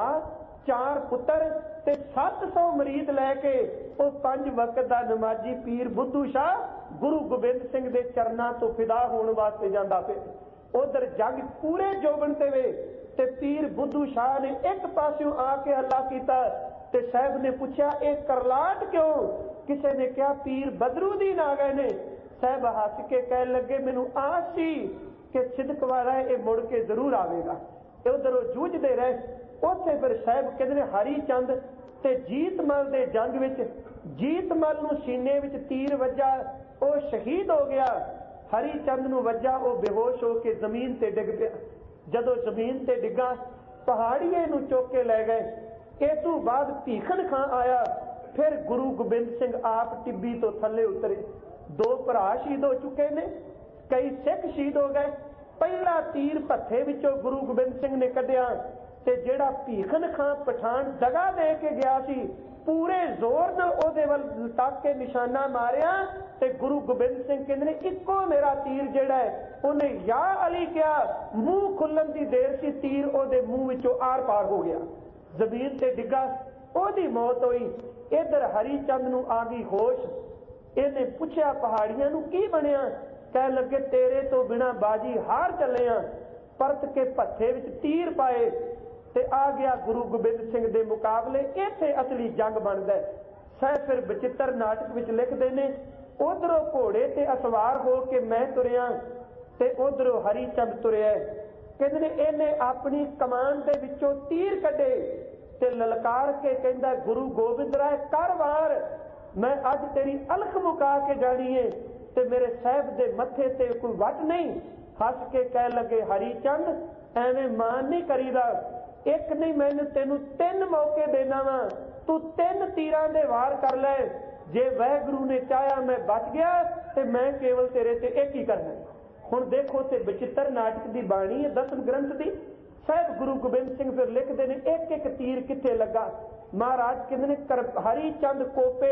चार पुत्र ते 700 मरीद लैके वो 5 वक्त का नमाजी पीर बुद्धू शाह गुरु गोबिंद सिंह के चरणों तो फिदा होने वास्ते जांदा पे। उधर जंग पूरे जोबन ते वे ते पीर बुद्धू शाह ने एक पासों आके हल्ला कीता ते साहब ने पूछा ये करलाट क्यों। किसी ने कहा पीर बदरुद्दीन आ गए ने। साहब हस के कह लगे मैनू आस सी कि सिदक वाला ये मुड़ के जरूर आवेगा। उधरों जूझते रहे। उत्थे फिर साहब कहते हरी चंद ते जीत मल दे जंग विच जीत मल नूं सीने विच तीर वज्जा, वो शहीद हो गया। हरी चंद नूं वज्जा, वो बेहोश हो के जमीन ते डिग पिया। जदों जमीन ते डिगा पहाड़िए नूं चुक के लै गए। इस तों बाद भीखन खां आया। फिर गुरु गोबिंद सिंह आप टिब्बी तो थले उतरे। 2 भरा शहीद हो चुके ने, कई सिख शहीद हो गए। पहला तीर भत्थे विचों गुरु गोबिंद सिंह ने कढ़िया ते जेड़ा भीखन खां पठान दगा दे के गया सी पूरे जोर नाल ओदे वल तक के निशाना मारिया ते गुरु गोबिंद सिंह कहंदे इक्को मेरा तीर जेड़ा है उन्हें या अली कहा। मुंह खुलन दी देर सी, तीर ओदे मुंह विचों आर पार हो गया, जमीन ते डिगा, ओदी मौत हुई। इधर हरी चंद नूं आ गई होश। इहने पुछया पहाड़ियां नूं की बनिया। कह लगे तेरे तो बिना बाजी हार चले आ। परत के भत्थे विच तीर पाए ते आ गया गुरु गोबिंद सिंह दे मुकाबले। इत्थे असली जंग बनदा है। सह फिर बचित्र नाटक विच लिखदे ने उधरों घोड़े ते असवार हो के मैं तुरिया ते उधरों हरी चंद तुरिया। कहंदे ने इहने अपनी कमान दे विचों तीर कढे ते ललकार के कहंदा गुरु गोबिंद राय कर वार, मैं अज तेरी अलख मुका के जानी है ते मेरे साहब दे मथे ते कोई वट नहीं। हस के कह लगे हरी चंद एवें मान नहीं करीदा। एक नहीं मैनू तेनू 3 मौके देना वा, तू 3 तीरां दे वार कर ले। जे वाहिगुरू ने चाहा मैं बच गया ते मैं केवल तेरे ते एक ही करना। हुण देखो ते बचित्र नाटक की बाणी है 10वें ग्रंथ की। साहब गुरु गोबिंद सिंह फिर लिखते हैं एक एक तीर किथे लगा। महाराज कहते हैं हरी चंद कोपे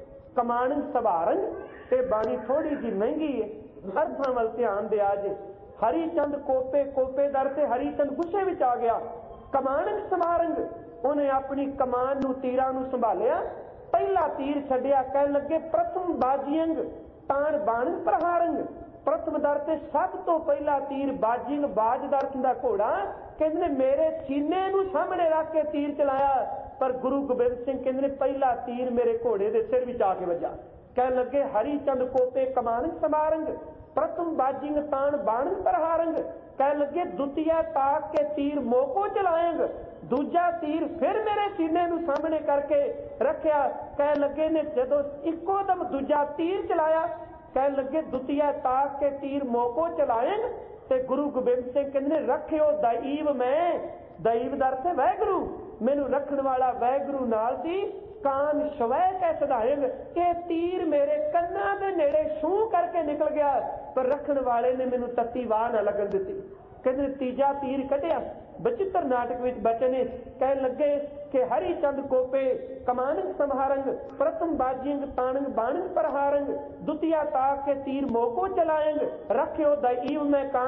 कमाणन सवारंग। ये बाणी थोड़ी जी महंगी है, अर्थां वल ध्यान दिया जे। हरी चंद कोपे, कोपे दर से हरी चंद गुस्से विच आ गया। कमाणन सवारंग उन्हें अपनी कमान नूं तीरां नूं संभालिया। पहला तीर छड्डिया, कह लगे प्रथम बाजियंग ताण बाण प्रहारंग। प्रथम दर से सब तो पहला तीर बाजिंग बाज दर दा घोड़ा कहते मेरे सीने नूं सामने रख के तीर चलाया। पर गुरु गोबिंद सिंह कहते पहला तीर मेरे घोड़े के सिर विच आके वजा। कह लगे हरी चंद कोपे कमान समारंग प्रथम बाजिंग ताण बाण प्रहारंग। कह लगे द्वितीय ताक के तीर मोको चलाएंग। दूजा तीर फिर मेरे सीने नूं सामने करके रखिया। कह लगे ने जदों इक्को दम दूजा तीर चलाया, कह लगे द्वितीय ताक के तीर मोको चलाएंग ਤੇ ਗੁਰੂ ਗੋਬਿੰਦ ਸਿੰਘ ਕਹਿੰਦੇ ਨੇ ਰੱਖਿਓ ਦਈਵ ਮੈਂ, ਦਈਵ ਦਾ ਅਰਥ ਹੈ ਵਾਹਿਗੁਰੂ, ਮੈਨੂੰ ਰੱਖਣ ਵਾਲਾ ਵਾਹਿਗੁਰੂ ਨਾਲ ਸੀ। ਕਾਨ ਸ਼ਵੈ ਕੈ ਸਦਾਇਕ, ਇਹ ਤੀਰ ਮੇਰੇ ਕੰਨਾਂ ਦੇ ਨੇੜੇ ਛੂਹ ਕਰਕੇ ਨਿਕਲ ਗਿਆ, ਪਰ ਰੱਖਣ ਵਾਲੇ ਨੇ ਮੈਨੂੰ ਤੱਤੀ ਵਾਹ ਨਾ ਲੱਗਣ ਦਿੱਤੀ। ਕਹਿੰਦੇ ਤੀਜਾ ਤੀਰ ਕੱਢਿਆ। ਬਚਿੱਤਰ ਨਾਟਕ ਵਿੱਚ ਬਚਨ ਨੇ ਕਹਿਣ ਲੱਗੇ ਕਿ ਹਰੀ ਚੰਦ ਕੋਪੇ ਕਮਾਨੰਗ ਸੰਹਾਰੰਗ, ਪ੍ਰਥਮ ਬਾਜਿੰਗ ਤਾਣੰਗ ਬਾਣੰਗ ਪ੍ਰਹਾਰੰਗ, ਦੁਤੀਆ ਤਾਕ ਕੇ ਤੀਰ ਮੋਕੋ ਚਲਾਏਂਗ, ਰੱਖਿਓ ਦਈਵ ਮੈਂ ਕਾਨ